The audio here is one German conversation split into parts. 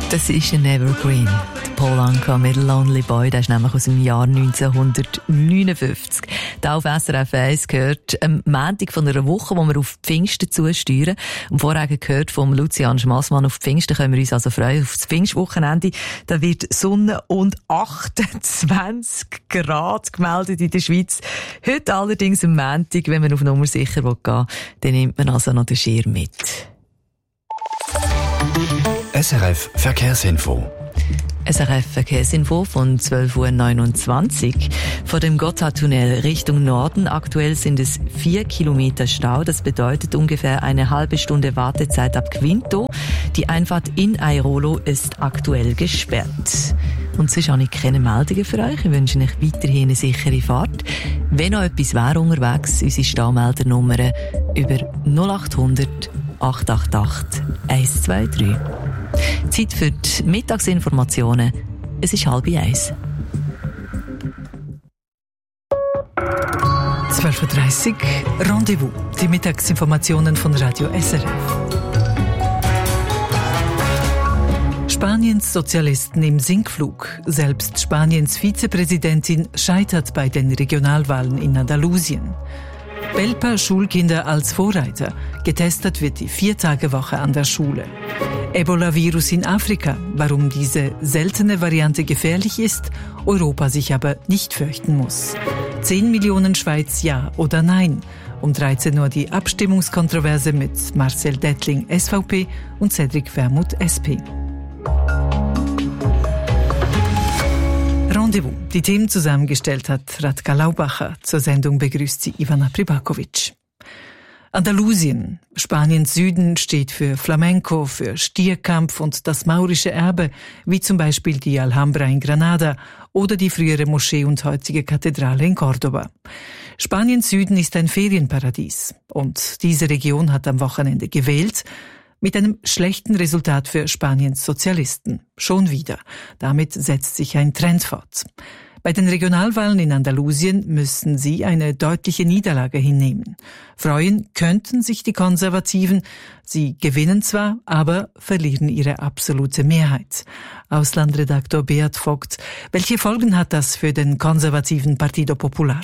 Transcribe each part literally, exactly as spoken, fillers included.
Das ist ein Evergreen. Der Paul Anka mit Lonely Boy, der ist nämlich aus dem Jahr neunzehnhundertneunundfünfzig. Da auf S R F eins gehört am Montag von einer Woche, wo wir auf Pfingsten zusteuern. Und vorher gehört vom Lucian Schmassmann auf Pfingsten, können wir uns also freuen auf das Pfingstwochenende. Da wird Sonne und achtundzwanzig Grad gemeldet in der Schweiz. Heute allerdings am Montag, wenn man auf Nummer sicher gehen will, dann nimmt man also noch den Schirm mit. S R F Verkehrsinfo. S R F Verkehrsinfo von zwölf Uhr neunundzwanzig. Vor dem Gotthardtunnel Richtung Norden. Aktuell sind es vier Kilometer Stau. Das bedeutet ungefähr eine halbe Stunde Wartezeit ab Quinto. Die Einfahrt in Airolo ist aktuell gesperrt. Und sonst habe ich keine Meldungen für euch. Ich wünsche euch weiterhin eine sichere Fahrt. Wenn noch etwas wäre unterwegs, unsere Staumeldernummern über null acht hundert acht acht acht eins zwei drei. Zeit für die Mittagsinformationen. Es ist halb eins. zwölf Uhr dreißig Rendezvous. Die Mittagsinformationen von Radio S R F. Spaniens Sozialisten im Sinkflug. Selbst Spaniens Vizepräsidentin scheitert bei den Regionalwahlen in Andalusien. Belper Schulkinder als Vorreiter. Getestet wird die Viertagewoche an der Schule. Ebola-Virus in Afrika. Warum diese seltene Variante gefährlich ist, Europa sich aber nicht fürchten muss. zehn Millionen Schweiz ja oder nein. Um dreizehn Uhr die Abstimmungskontroverse mit Marcel Dettling S V P und Cedric Wermuth S P. Rendezvous. Die Themen zusammengestellt hat Radka Laubacher. Zur Sendung begrüßt sie Ivana Pribakovic. Andalusien, Spaniens Süden, steht für Flamenco, für Stierkampf und das maurische Erbe, wie zum Beispiel die Alhambra in Granada oder die frühere Moschee und heutige Kathedrale in Cordoba. Spaniens Süden ist ein Ferienparadies und diese Region hat am Wochenende gewählt, mit einem schlechten Resultat für Spaniens Sozialisten. Schon wieder. Damit setzt sich ein Trend fort. Bei den Regionalwahlen in Andalusien müssen sie eine deutliche Niederlage hinnehmen. Freuen könnten sich die Konservativen. Sie gewinnen zwar, aber verlieren ihre absolute Mehrheit. Auslandredaktor Beat Vogt, welche Folgen hat das für den konservativen Partido Popular?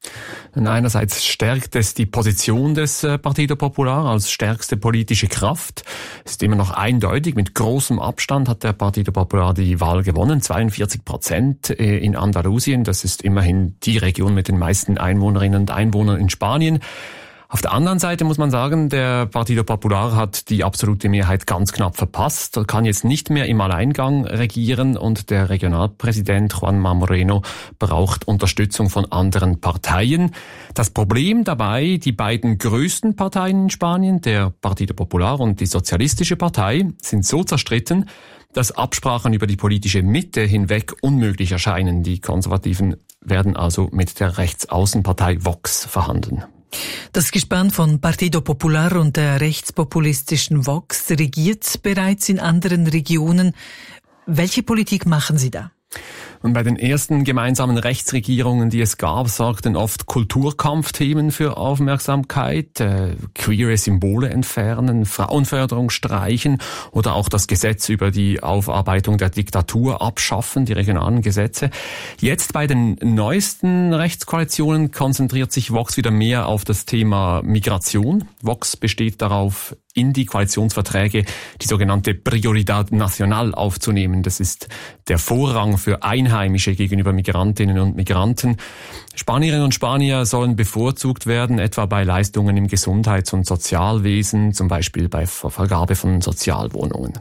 Einerseits stärkt es die Position des Partido Popular als stärkste politische Kraft. Es ist immer noch eindeutig, mit großem Abstand hat der Partido Popular die Wahl gewonnen, zweiundvierzig Prozent in Andalusien. Das ist immerhin die Region mit den meisten Einwohnerinnen und Einwohnern in Spanien. Auf der anderen Seite muss man sagen, der Partido Popular hat die absolute Mehrheit ganz knapp verpasst, kann jetzt nicht mehr im Alleingang regieren und der Regionalpräsident Juanma Moreno braucht Unterstützung von anderen Parteien. Das Problem dabei, die beiden größten Parteien in Spanien, der Partido Popular und die Sozialistische Partei, sind so zerstritten, dass Absprachen über die politische Mitte hinweg unmöglich erscheinen. Die Konservativen werden also mit der Rechtsaußenpartei Vox verhandeln. Das Gespann von Partido Popular und der rechtspopulistischen Vox regiert bereits in anderen Regionen. Welche Politik machen Sie da? Und bei den ersten gemeinsamen Rechtsregierungen, die es gab, sorgten oft Kulturkampfthemen für Aufmerksamkeit, äh, queere Symbole entfernen, Frauenförderung streichen oder auch das Gesetz über die Aufarbeitung der Diktatur abschaffen, die regionalen Gesetze. Jetzt bei den neuesten Rechtskoalitionen konzentriert sich Vox wieder mehr auf das Thema Migration. Vox besteht darauf, in die Koalitionsverträge die sogenannte Prioridad Nacional aufzunehmen. Das ist der Vorrang für Einheimische gegenüber Migrantinnen und Migranten. Spanierinnen und Spanier sollen bevorzugt werden, etwa bei Leistungen im Gesundheits- und Sozialwesen, zum Beispiel bei Vergabe von Sozialwohnungen.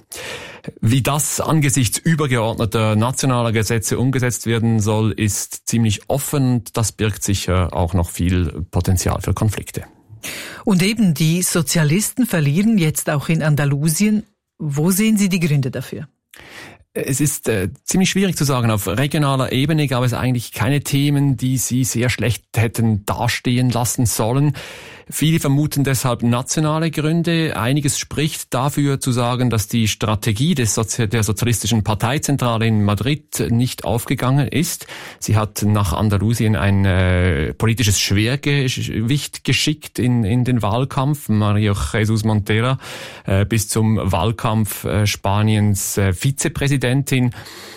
Wie das angesichts übergeordneter nationaler Gesetze umgesetzt werden soll, ist ziemlich offen und das birgt sicher auch noch viel Potenzial für Konflikte. Und eben, die Sozialisten verlieren jetzt auch in Andalusien. Wo sehen Sie die Gründe dafür? Es ist äh, ziemlich schwierig zu sagen. Auf regionaler Ebene gab es eigentlich keine Themen, die sie sehr schlecht hätten dastehen lassen sollen. Viele vermuten deshalb nationale Gründe. Einiges spricht dafür zu sagen, dass die Strategie des Sozi- der Sozialistischen Parteizentrale in Madrid nicht aufgegangen ist. Sie hat nach Andalusien ein äh, politisches Schwergewicht geschickt in, in den Wahlkampf. Mario Jesus Montero äh, bis zum Wahlkampf äh, Spaniens äh, Vizepräsidentin.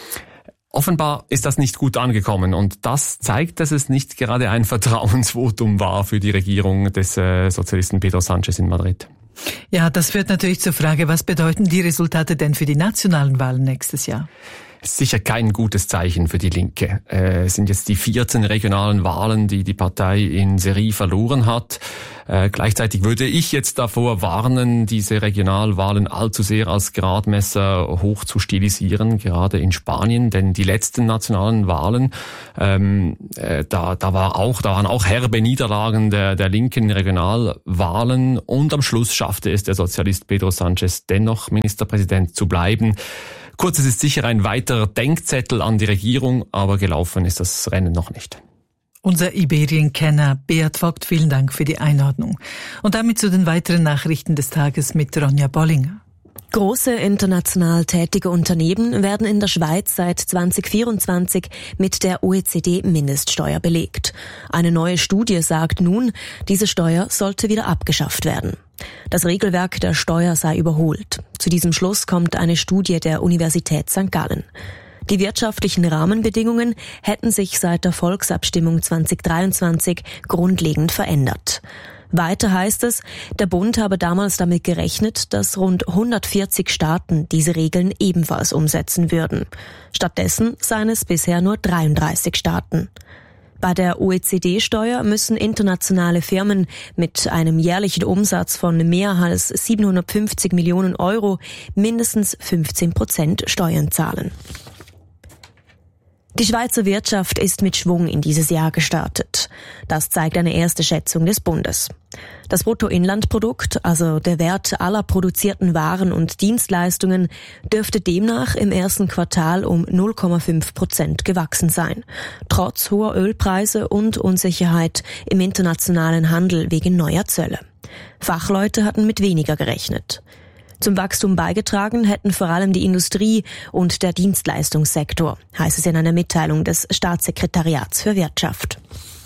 Offenbar ist das nicht gut angekommen und das zeigt, dass es nicht gerade ein Vertrauensvotum war für die Regierung des äh, Sozialisten Pedro Sánchez in Madrid. Ja, das führt natürlich zur Frage, was bedeuten die Resultate denn für die nationalen Wahlen nächstes Jahr? Sicher kein gutes Zeichen für die Linke. Äh, es sind jetzt die vierzehn regionalen Wahlen, die die Partei in Serie verloren hat. Äh, gleichzeitig würde ich jetzt davor warnen, diese Regionalwahlen allzu sehr als Gradmesser hoch zu stilisieren, gerade in Spanien, denn die letzten nationalen Wahlen, ähm, äh, da, da war auch, da waren auch herbe Niederlagen der, der linken Regionalwahlen und am Schluss schaffte es der Sozialist Pedro Sánchez dennoch Ministerpräsident zu bleiben. Kurz, es ist sicher ein weiterer Denkzettel an die Regierung, aber gelaufen ist das Rennen noch nicht. Unser Iberien-Kenner Beat Vogt, vielen Dank für die Einordnung. Und damit zu den weiteren Nachrichten des Tages mit Ronja Bollinger. Große international tätige Unternehmen werden in der Schweiz seit zwanzig vierundzwanzig mit der O E C D-Mindeststeuer belegt. Eine neue Studie sagt nun, diese Steuer sollte wieder abgeschafft werden. Das Regelwerk der Steuer sei überholt. Zu diesem Schluss kommt eine Studie der Universität Sankt Gallen. Die wirtschaftlichen Rahmenbedingungen hätten sich seit der Volksabstimmung zwanzig dreiundzwanzig grundlegend verändert. Weiter heißt es, der Bund habe damals damit gerechnet, dass rund hundertvierzig Staaten diese Regeln ebenfalls umsetzen würden. Stattdessen seien es bisher nur dreiunddreißig Staaten. Bei der O E C D-Steuer müssen internationale Firmen mit einem jährlichen Umsatz von mehr als siebenhundertfünfzig Millionen Euro mindestens fünfzehn Prozent Steuern zahlen. Die Schweizer Wirtschaft ist mit Schwung in dieses Jahr gestartet. Das zeigt eine erste Schätzung des Bundes. Das Bruttoinlandprodukt, also der Wert aller produzierten Waren und Dienstleistungen, dürfte demnach im ersten Quartal um null Komma fünf Prozent gewachsen sein, trotz hoher Ölpreise und Unsicherheit im internationalen Handel wegen neuer Zölle. Fachleute hatten mit weniger gerechnet. Zum Wachstum beigetragen hätten vor allem die Industrie und der Dienstleistungssektor, heißt es in einer Mitteilung des Staatssekretariats für Wirtschaft.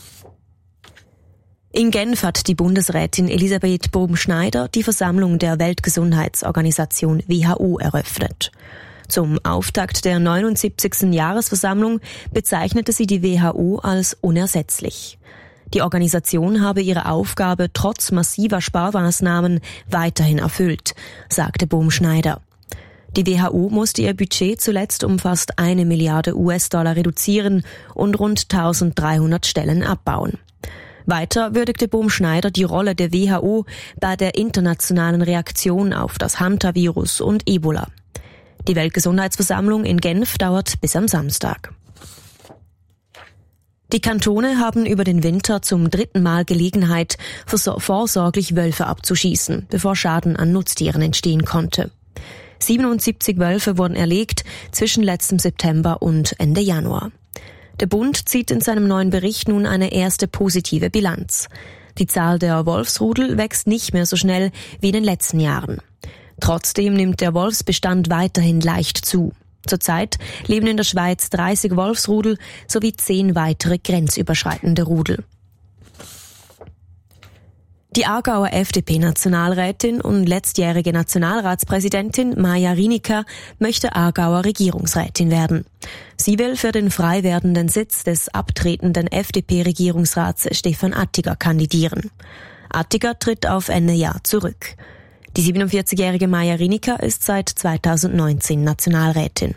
In Genf hat die Bundesrätin Elisabeth Bohm-Schneider die Versammlung der Weltgesundheitsorganisation W H O eröffnet. Zum Auftakt der neunundsiebzigsten Jahresversammlung bezeichnete sie die W H O als unersetzlich. Die Organisation habe ihre Aufgabe trotz massiver Sparmaßnahmen weiterhin erfüllt, sagte Bohm-Schneider. Die W H O musste ihr Budget zuletzt um fast eine Milliarde U S-Dollar reduzieren und rund eintausenddreihundert Stellen abbauen. Weiter würdigte Bohm-Schneider die Rolle der W H O bei der internationalen Reaktion auf das Hantavirus und Ebola. Die Weltgesundheitsversammlung in Genf dauert bis am Samstag. Die Kantone haben über den Winter zum dritten Mal Gelegenheit, vorsorglich Wölfe abzuschießen, bevor Schaden an Nutztieren entstehen konnte. siebenundsiebzig Wölfe wurden erlegt zwischen letztem September und Ende Januar. Der Bund zieht in seinem neuen Bericht nun eine erste positive Bilanz. Die Zahl der Wolfsrudel wächst nicht mehr so schnell wie in den letzten Jahren. Trotzdem nimmt der Wolfsbestand weiterhin leicht zu. Zurzeit leben in der Schweiz dreißig Wolfsrudel sowie zehn weitere grenzüberschreitende Rudel. Die Aargauer F D P-Nationalrätin und letztjährige Nationalratspräsidentin Maja Rieniker möchte Aargauer Regierungsrätin werden. Sie will für den frei werdenden Sitz des abtretenden F D P-Regierungsrats Stefan Attiger kandidieren. Attiger tritt auf Ende Jahr zurück. Die siebenundvierzigjährige Maja Rieniker ist seit zweitausendneunzehn Nationalrätin.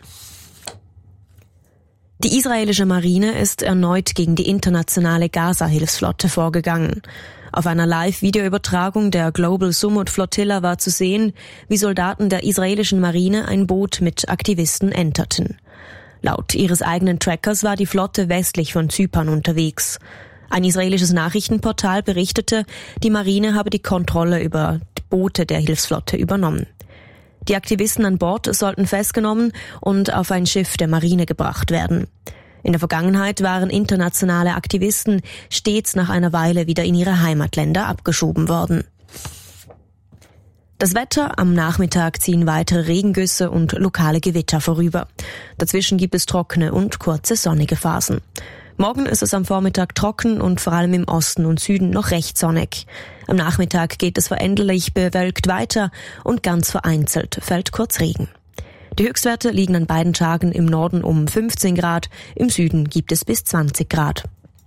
Die israelische Marine ist erneut gegen die internationale Gaza-Hilfsflotte vorgegangen. Auf einer Live-Videoübertragung der Global Sumut Flotilla war zu sehen, wie Soldaten der israelischen Marine ein Boot mit Aktivisten enterten. Laut ihres eigenen Trackers war die Flotte westlich von Zypern unterwegs. Ein israelisches Nachrichtenportal berichtete, die Marine habe die Kontrolle über die Boote der Hilfsflotte übernommen. Die Aktivisten an Bord sollten festgenommen und auf ein Schiff der Marine gebracht werden. In der Vergangenheit waren internationale Aktivisten stets nach einer Weile wieder in ihre Heimatländer abgeschoben worden. Das Wetter: Am Nachmittag ziehen weitere Regengüsse und lokale Gewitter vorüber. Dazwischen gibt es trockene und kurze sonnige Phasen. Morgen ist es am Vormittag trocken und vor allem im Osten und Süden noch recht sonnig. Am Nachmittag geht es veränderlich bewölkt weiter und ganz vereinzelt fällt kurz Regen. Die Höchstwerte liegen an beiden Tagen im Norden um fünfzehn Grad, im Süden gibt es bis zwanzig Grad.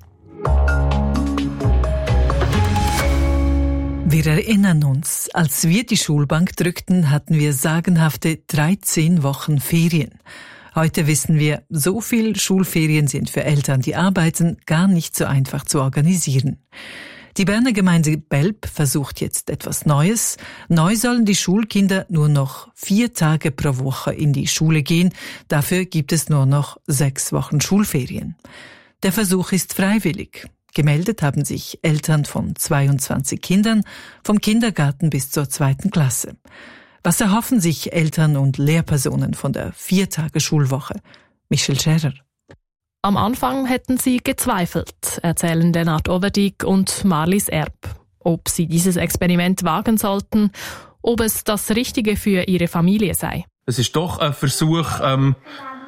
Wir erinnern uns, als wir die Schulbank drückten, hatten wir sagenhafte dreizehn Wochen Ferien. Heute wissen wir, so viel Schulferien sind für Eltern, die arbeiten, gar nicht so einfach zu organisieren. Die Berner Gemeinde Belp versucht jetzt etwas Neues. Neu sollen die Schulkinder nur noch vier Tage pro Woche in die Schule gehen. Dafür gibt es nur noch sechs Wochen Schulferien. Der Versuch ist freiwillig. Gemeldet haben sich Eltern von zweiundzwanzig Kindern, vom Kindergarten bis zur zweiten Klasse. Was erhoffen sich Eltern und Lehrpersonen von der Vier-Tage-Schulwoche? Michel Scherer. Am Anfang hätten sie gezweifelt, erzählen Lennart Overdyk und Marlies Erb. Ob sie dieses Experiment wagen sollten, ob es das Richtige für ihre Familie sei. Es ist doch ein Versuch ähm,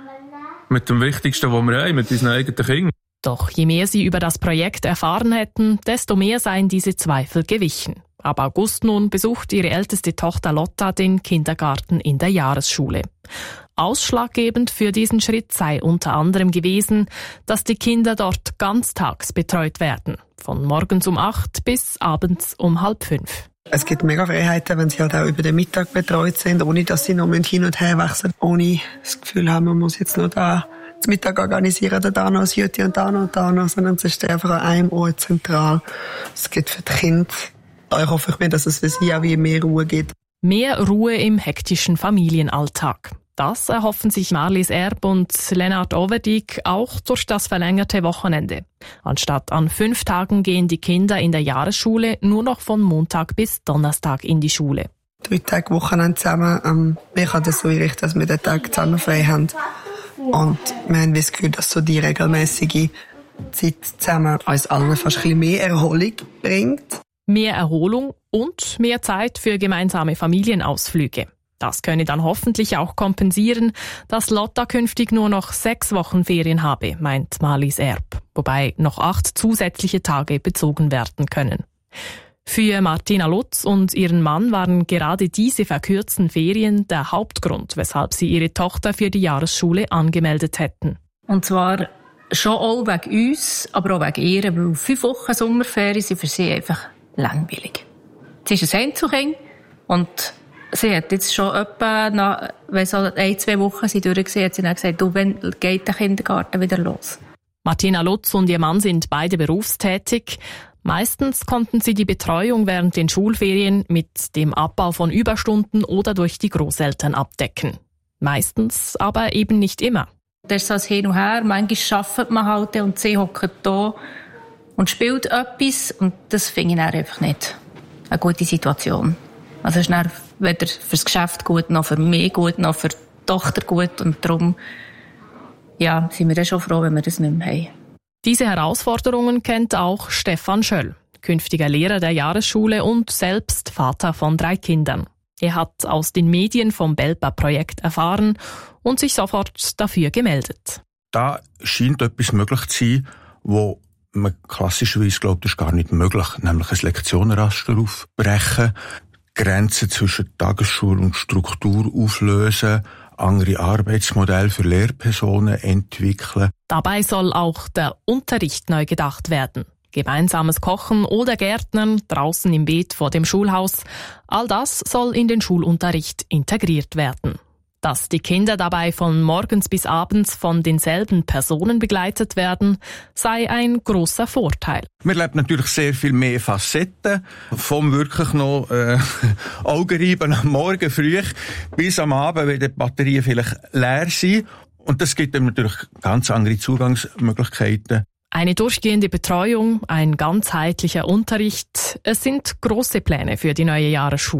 mit dem Wichtigsten, was wir haben, mit unseren eigenen Kindern. Doch je mehr sie über das Projekt erfahren hätten, desto mehr seien diese Zweifel gewichen. Ab August nun besucht ihre älteste Tochter Lotta den Kindergarten in der Jahresschule. Ausschlaggebend für diesen Schritt sei unter anderem gewesen, dass die Kinder dort ganztags betreut werden. Von morgens um acht bis abends um halb fünf. Es gibt mega Freiheiten, wenn sie halt auch über den Mittag betreut sind, ohne dass sie noch hin und her wechseln. Ohne das Gefühl haben, man muss jetzt noch da zum Mittag organisieren, oder da noch ein Jüti und da noch und da noch, sondern es ist einfach an einem Ort zentral. Es gibt für die Kinder, da hoffe ich mir, dass es für sie auch wie mehr Ruhe gibt. Mehr Ruhe im hektischen Familienalltag. Das erhoffen sich Marlies Erb und Lennart Overdyk auch durch das verlängerte Wochenende. Anstatt an fünf Tagen gehen die Kinder in der Jahresschule nur noch von Montag bis Donnerstag in die Schule. Drei Tage Wochenende zusammen. Ähm, wir haben das so einrichten, dass wir den Tag zusammen frei haben. Und wir haben das Gefühl, dass so die regelmäßige Zeit zusammen uns allen fast ein bisschen mehr Erholung bringt. Mehr Erholung und mehr Zeit für gemeinsame Familienausflüge. Das könne dann hoffentlich auch kompensieren, dass Lotta künftig nur noch sechs Wochen Ferien habe, meint Marlies Erb, wobei noch acht zusätzliche Tage bezogen werden können. Für Martina Lutz und ihren Mann waren gerade diese verkürzten Ferien der Hauptgrund, weshalb sie ihre Tochter für die Jahresschule angemeldet hätten. Und zwar schon auch wegen uns, aber auch wegen ihr, weil fünf Wochen Sommerferien sind für sie einfach langweilig. Sie ist ein Einzelkind und sie hat jetzt schon etwa, nach, wenn so ein, zwei Wochen sie durchgesehen hat, sie dann gesagt, du, wann geht der Kindergarten wieder los? Martina Lutz und ihr Mann sind beide berufstätig. Meistens konnten sie die Betreuung während den Schulferien mit dem Abbau von Überstunden oder durch die Großeltern abdecken. Meistens aber eben nicht immer. Das ist so ein Hin und Her. Manchmal arbeitet man halt und sie hockt da und spielt etwas. Und das finde ich dann einfach nicht eine gute Situation. Also es ist dann weder fürs Geschäft gut, noch für mich gut, noch für die Tochter gut. Und darum ja, sind wir dann schon froh, wenn wir das nicht mehr haben. Diese Herausforderungen kennt auch Stefan Schöll, künftiger Lehrer der Jahresschule und selbst Vater von drei Kindern. Er hat aus den Medien vom Belpa-Projekt erfahren und sich sofort dafür gemeldet. Da scheint etwas möglich zu sein, wo man klassischerweise glaubt, das ist gar nicht möglich, nämlich ein Lektionenraster aufbrechen, Grenzen zwischen Tagesschule und Struktur auflösen, andere Arbeitsmodelle für Lehrpersonen entwickeln. Dabei soll auch der Unterricht neu gedacht werden. Gemeinsames Kochen oder Gärtnern draußen im Beet vor dem Schulhaus. All das soll in den Schulunterricht integriert werden. Dass die Kinder dabei von morgens bis abends von denselben Personen begleitet werden, sei ein großer Vorteil. Wir erleben natürlich sehr viel mehr Facetten, vom wirklich noch äh, Augenreiben am Morgen früh bis am Abend, wenn die Batterien vielleicht leer sind. Und das gibt dann natürlich ganz andere Zugangsmöglichkeiten. Eine durchgehende Betreuung, ein ganzheitlicher Unterricht, es sind große Pläne für die neue Jahresschule.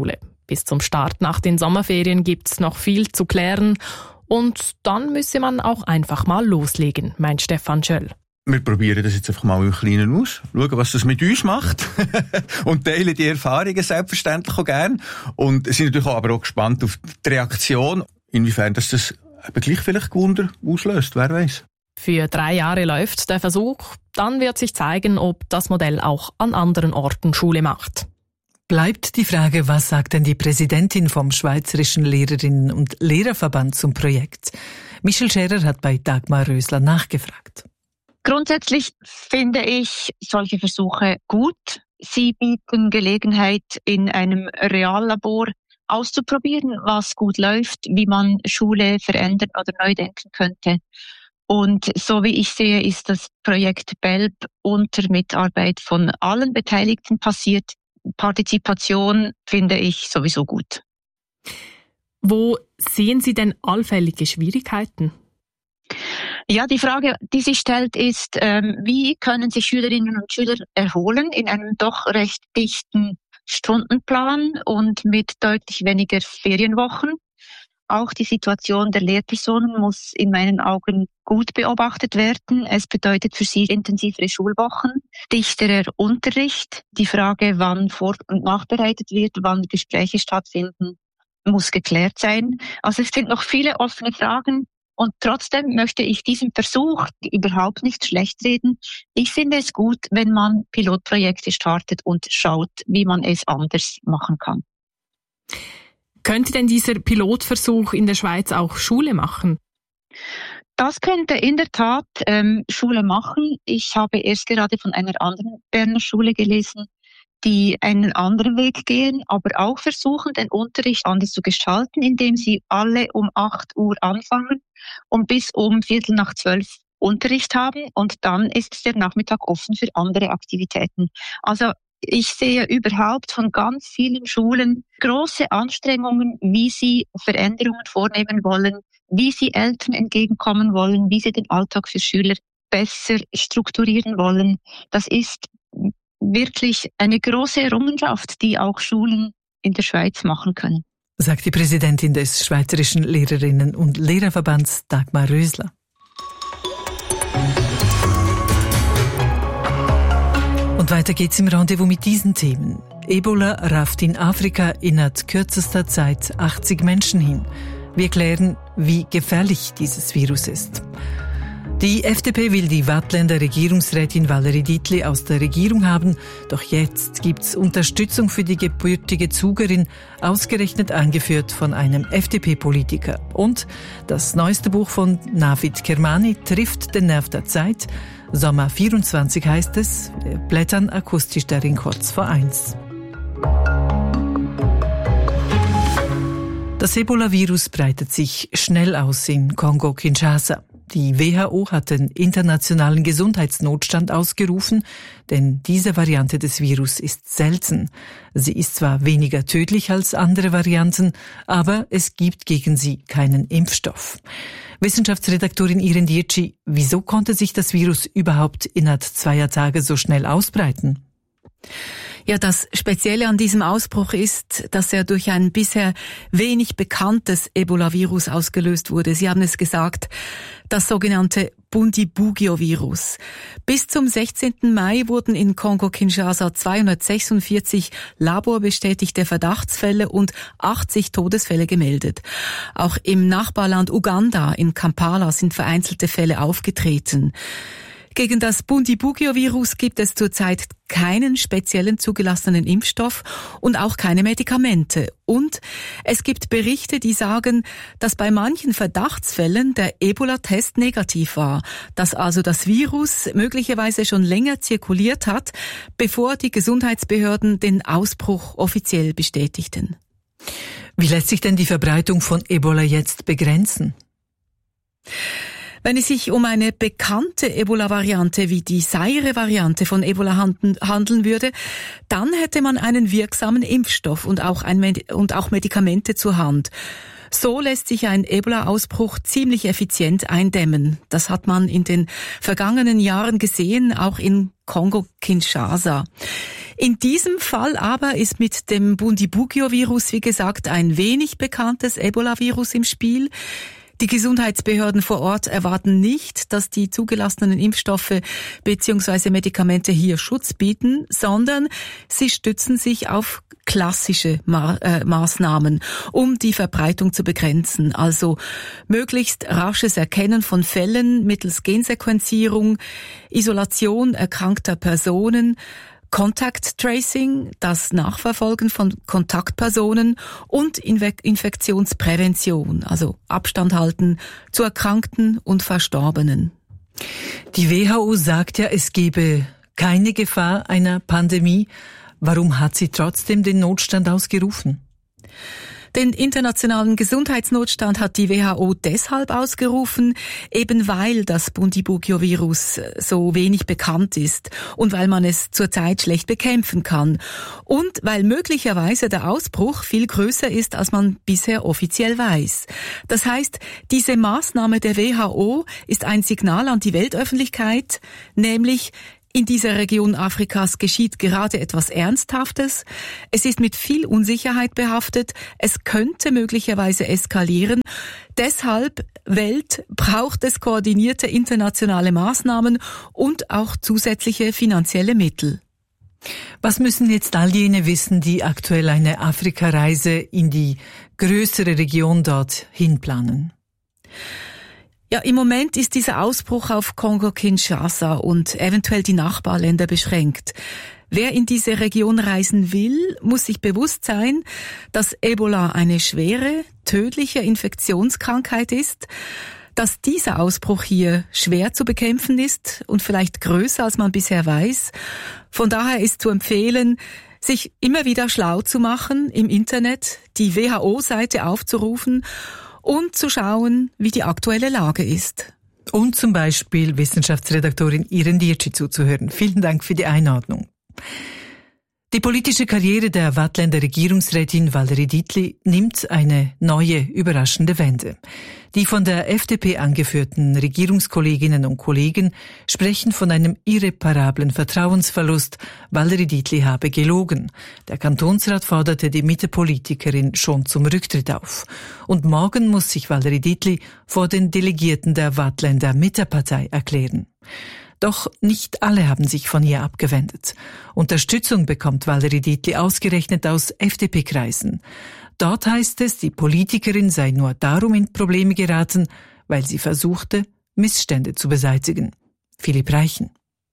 Bis zum Start nach den Sommerferien gibt's noch viel zu klären. Und dann müsse man auch einfach mal loslegen, meint Stefan Schöll. Wir probieren das jetzt einfach mal im Kleinen aus, schauen, was das mit uns macht und teilen die Erfahrungen selbstverständlich auch gerne. Und sind natürlich auch, aber auch gespannt auf die Reaktion, inwiefern das, das eben gleich vielleicht Wunder auslöst, wer weiß. Für drei Jahre läuft der Versuch, dann wird sich zeigen, ob das Modell auch an anderen Orten Schule macht. Bleibt die Frage, was sagt denn die Präsidentin vom Schweizerischen Lehrerinnen- und Lehrerverband zum Projekt? Michel Scherer hat bei Dagmar Rösler nachgefragt. Grundsätzlich finde ich solche Versuche gut. Sie bieten Gelegenheit, in einem Reallabor auszuprobieren, was gut läuft, wie man Schule verändern oder neu denken könnte. Und so wie ich sehe, ist das Projekt B E L B unter Mitarbeit von allen Beteiligten passiert. Partizipation finde ich sowieso gut. Wo sehen Sie denn allfällige Schwierigkeiten? Ja, die Frage, die sich stellt, ist, ähm, wie können sich Schülerinnen und Schüler erholen in einem doch recht dichten Stundenplan und mit deutlich weniger Ferienwochen. Auch die Situation der Lehrpersonen muss in meinen Augen gut beobachtet werden. Es bedeutet für sie intensivere Schulwochen, dichterer Unterricht. Die Frage, wann vor- und nachbereitet wird, wann Gespräche stattfinden, muss geklärt sein. Also es sind noch viele offene Fragen. Und trotzdem möchte ich diesen Versuch überhaupt nicht schlecht reden. Ich finde es gut, wenn man Pilotprojekte startet und schaut, wie man es anders machen kann. Könnte denn dieser Pilotversuch in der Schweiz auch Schule machen? Das könnte in der Tat ähm, Schule machen. Ich habe erst gerade von einer anderen Berner Schule gelesen, die einen anderen Weg gehen, aber auch versuchen, den Unterricht anders zu gestalten, indem sie alle um acht Uhr anfangen und bis um Viertel nach zwölf Unterricht haben und dann ist der Nachmittag offen für andere Aktivitäten. Also ich sehe überhaupt von ganz vielen Schulen große Anstrengungen, wie sie Veränderungen vornehmen wollen, wie sie Eltern entgegenkommen wollen, wie sie den Alltag für Schüler besser strukturieren wollen. Das ist wirklich eine große Errungenschaft, die auch Schulen in der Schweiz machen können. Sagt die Präsidentin des Schweizerischen Lehrerinnen- und Lehrerverbands Dagmar Rösler. Und weiter geht's im Rendezvous mit diesen Themen. Ebola rafft in Afrika innerhalb kürzester Zeit achtzig Menschen hin. Wir klären, wie gefährlich dieses Virus ist. Die F D P will die Waadtländer Regierungsrätin Valerie Dietli aus der Regierung haben, doch jetzt gibt's Unterstützung für die gebürtige Zugerin, ausgerechnet eingeführt von einem F D P-Politiker. Und das neueste Buch von Navid Kermani trifft den Nerv der Zeit. Sommer vierundzwanzig heißt es, wir blättern akustisch darin kurz vor eins. Das Ebola-Virus breitet sich schnell aus in Kongo-Kinshasa. Die W H O hat den internationalen Gesundheitsnotstand ausgerufen, denn diese Variante des Virus ist selten. Sie ist zwar weniger tödlich als andere Varianten, aber es gibt gegen sie keinen Impfstoff. Wissenschaftsredaktorin Irene Dietschi, wieso konnte sich das Virus überhaupt innerhalb zweier Tage so schnell ausbreiten? Ja, das Spezielle an diesem Ausbruch ist, dass er durch ein bisher wenig bekanntes Ebola-Virus ausgelöst wurde. Sie haben es gesagt, das sogenannte Bundibugyo-Virus. Bis zum sechzehnten Mai wurden in Kongo-Kinshasa zweihundertsechsundvierzig laborbestätigte Verdachtsfälle und achtzig Todesfälle gemeldet. Auch im Nachbarland Uganda in Kampala sind vereinzelte Fälle aufgetreten. Gegen das Bundibugyo-Virus gibt es zurzeit keinen speziellen zugelassenen Impfstoff und auch keine Medikamente. Und es gibt Berichte, die sagen, dass bei manchen Verdachtsfällen der Ebola-Test negativ war, dass also das Virus möglicherweise schon länger zirkuliert hat, bevor die Gesundheitsbehörden den Ausbruch offiziell bestätigten. Wie lässt sich denn die Verbreitung von Ebola jetzt begrenzen? Wenn es sich um eine bekannte Ebola-Variante wie die Zaire-Variante von Ebola handeln würde, dann hätte man einen wirksamen Impfstoff und auch, ein Med- und auch Medikamente zur Hand. So lässt sich ein Ebola-Ausbruch ziemlich effizient eindämmen. Das hat man in den vergangenen Jahren gesehen, auch in Kongo-Kinshasa. In diesem Fall aber ist mit dem Bundibugyo-Virus, wie gesagt, ein wenig bekanntes Ebola-Virus im Spiel. Die Gesundheitsbehörden vor Ort erwarten nicht, dass die zugelassenen Impfstoffe bzw. Medikamente hier Schutz bieten, sondern sie stützen sich auf klassische Ma- äh, Maßnahmen, um die Verbreitung zu begrenzen. Also möglichst rasches Erkennen von Fällen mittels Gensequenzierung, Isolation erkrankter Personen, Contact Tracing, das Nachverfolgen von Kontaktpersonen und Inve- Infektionsprävention, also Abstand halten zu Erkrankten und Verstorbenen. Die W H O sagt ja, es gebe keine Gefahr einer Pandemie. Warum hat sie trotzdem den Notstand ausgerufen? Den internationalen Gesundheitsnotstand hat die W H O deshalb ausgerufen, eben weil das Bundibugyo-Virus so wenig bekannt ist und weil man es zurzeit schlecht bekämpfen kann und weil möglicherweise der Ausbruch viel größer ist, als man bisher offiziell weiß. Das heißt, diese Maßnahme der W H O ist ein Signal an die Weltöffentlichkeit, nämlich in dieser Region Afrikas geschieht gerade etwas Ernsthaftes. Es ist mit viel Unsicherheit behaftet. Es könnte möglicherweise eskalieren. Deshalb, Welt, braucht es koordinierte internationale Maßnahmen und auch zusätzliche finanzielle Mittel. Was müssen jetzt all jene wissen, die aktuell eine Afrikareise in die größere Region dorthin planen? Ja, im Moment ist dieser Ausbruch auf Kongo-Kinshasa und eventuell die Nachbarländer beschränkt. Wer in diese Region reisen will, muss sich bewusst sein, dass Ebola eine schwere, tödliche Infektionskrankheit ist, dass dieser Ausbruch hier schwer zu bekämpfen ist und vielleicht größer, als man bisher weiß. Von daher ist zu empfehlen, sich immer wieder schlau zu machen im Internet, die W H O-Seite aufzurufen und zu schauen, wie die aktuelle Lage ist. Und zum Beispiel Wissenschaftsredaktorin Iren Dietschi zuzuhören. Vielen Dank für die Einordnung. Die politische Karriere der Waadtländer Regierungsrätin Valerie Dietli nimmt eine neue, überraschende Wende. Die von der F D P angeführten Regierungskolleginnen und Kollegen sprechen von einem irreparablen Vertrauensverlust. Valerie Dietli habe gelogen. Der Kantonsrat forderte die Mittepolitikerin schon zum Rücktritt auf. Und morgen muss sich Valerie Dietli vor den Delegierten der Waadtländer Mittepartei erklären. Doch nicht alle haben sich von ihr abgewendet. Unterstützung bekommt Valerie Dietli ausgerechnet aus F D P-Kreisen. Dort heißt es, die Politikerin sei nur darum in Probleme geraten, weil sie versuchte, Missstände zu beseitigen. Philipp Reichen.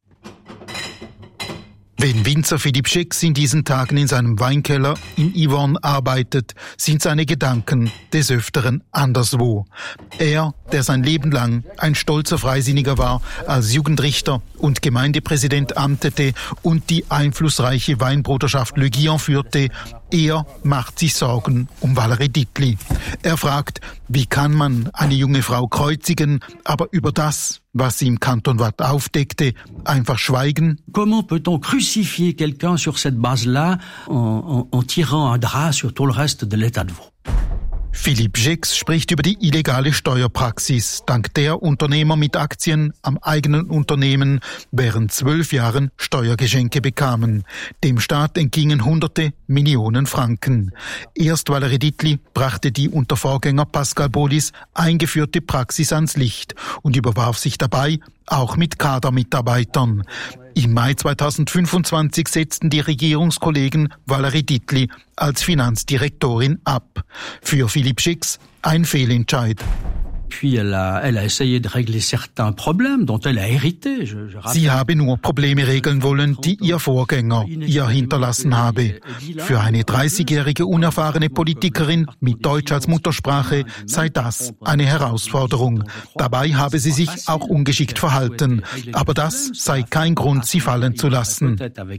Wenn Winzer Philipp Schecks in diesen Tagen in seinem Weinkeller in Yvonne arbeitet, sind seine Gedanken des Öfteren anderswo. Er, der sein Leben lang ein stolzer Freisinniger war, als Jugendrichter und Gemeindepräsident amtete und die einflussreiche Weinbruderschaft Le Guillon führte, er macht sich Sorgen um Valerie Dietli. Er fragt, wie kann man eine junge Frau kreuzigen, aber über das, was sie im Kanton Waadt aufdeckte, einfach schweigen? Comment peut-on crucifier quelqu'un sur cette base-là en, en, en tirant un drap sur tout le reste de l'état de veau? Philipp Schecks spricht über die illegale Steuerpraxis, dank der Unternehmer mit Aktien am eigenen Unternehmen während zwölf Jahren Steuergeschenke bekamen. Dem Staat entgingen hunderte Millionen Franken. Erst Valerie Dietli brachte die unter Vorgänger Pascal Bolis eingeführte Praxis ans Licht und überwarf sich dabei auch mit Kadermitarbeitern. Im Mai zweitausendfünfundzwanzig setzten die Regierungskollegen Valerie Dietli als Finanzdirektorin ab. Für Philipp Schecks ein Fehlentscheid. Puis elle a, elle a essayé de régler certains problèmes dont elle a hérité. Je, je Sie habe nur Probleme regeln wollen, die ihr Vorgänger ihr hinterlassen habe. Für eine dreißigjährige unerfahrene Politikerin mit Deutsch als Muttersprache sei das eine Herausforderung. Dabei habe sie sich auch ungeschickt verhalten. Aber das sei kein Grund, sie fallen zu lassen.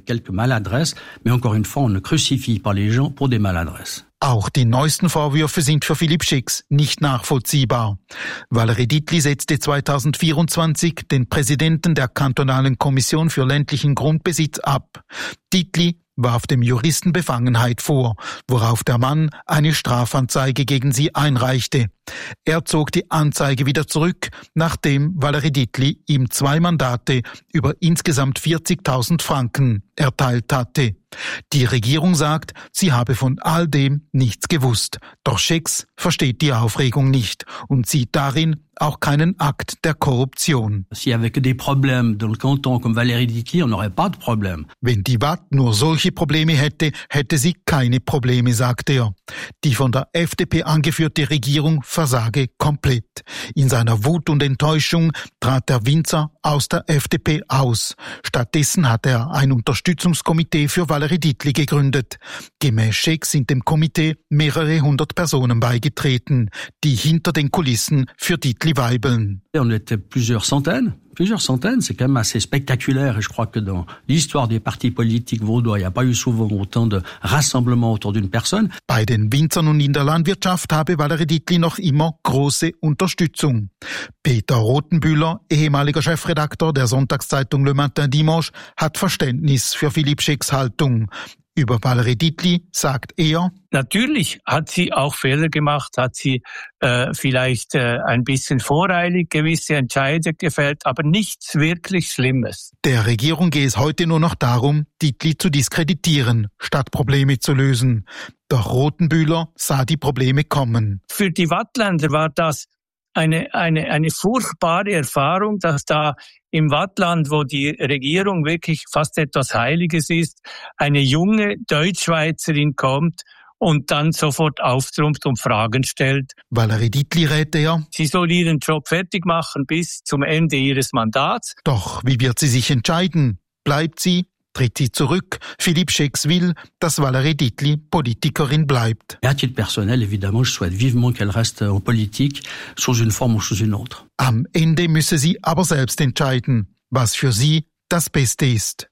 Auch die neuesten Vorwürfe sind für Philipp Schecks nicht nachvollziehbar. Valerie Dietli setzte zweitausendvierundzwanzig den Präsidenten der kantonalen Kommission für ländlichen Grundbesitz ab. Dietli warf dem Juristen Befangenheit vor, worauf der Mann eine Strafanzeige gegen sie einreichte. Er zog die Anzeige wieder zurück, nachdem Valérie Dietli ihm zwei Mandate über insgesamt vierzigtausend Franken erteilt hatte. Die Regierung sagt, sie habe von all dem nichts gewusst. Doch Schex versteht die Aufregung nicht und sieht darin auch keinen Akt der Korruption. S'il y avait que des problèmes dans le canton comme Valérie Dietli, on n'aurait pas de problème. Wenn die W A T nur solche Probleme hätte, hätte sie keine Probleme, sagt er. Die von der F D P angeführte Regierung versage komplett. In seiner Wut und Enttäuschung trat der Winzer aus der F D P aus. Stattdessen hat er ein Unterstützungskomitee für Valérie Dietli gegründet. Gemäß Schex sind dem Komitee mehrere hundert Personen beigetreten, die hinter den Kulissen für Dietli weibeln. On était plusieurs centaines, plusieurs centaines, c'est quand même assez spectaculaire et je crois que dans l'histoire des partis politiques vaudois, il n'y a pas eu souvent autant de rassemblements autour d'une personne. Bei den Winzern und in der Landwirtschaft habe Valérie Dietli noch immer große Unterstützung. Peter Rothenbühler, ehemaliger Chefredakteur der Sonntagszeitung Le Matin Dimanche, hat Verständnis für Philippe Schex Haltung. Über Valérie Dietli sagt er: Natürlich hat sie auch Fehler gemacht, hat sie äh, vielleicht äh, ein bisschen voreilig gewisse Entscheidungen gefällt, aber nichts wirklich Schlimmes. Der Regierung gehe es heute nur noch darum, Dietli zu diskreditieren, statt Probleme zu lösen. Doch Rothenbühler sah die Probleme kommen. Für die Wattländer war das eine, eine, eine furchtbare Erfahrung, dass da im Wattland, wo die Regierung wirklich fast etwas Heiliges ist, eine junge Deutschschweizerin kommt und dann sofort auftrumpft und Fragen stellt. Valérie Dietli rät er: Sie soll ihren Job fertig machen bis zum Ende ihres Mandats. Doch wie wird sie sich entscheiden? Bleibt sie? Tritt sie zurück? Philippe Schex will, dass Valérie Dietli Politikerin bleibt. Et à titre personnel, évidemment, je souhaite vivement qu'elle reste en politique, sous une forme ou sous une autre. Am Ende müsse sie aber selbst entscheiden, was für sie das Beste ist.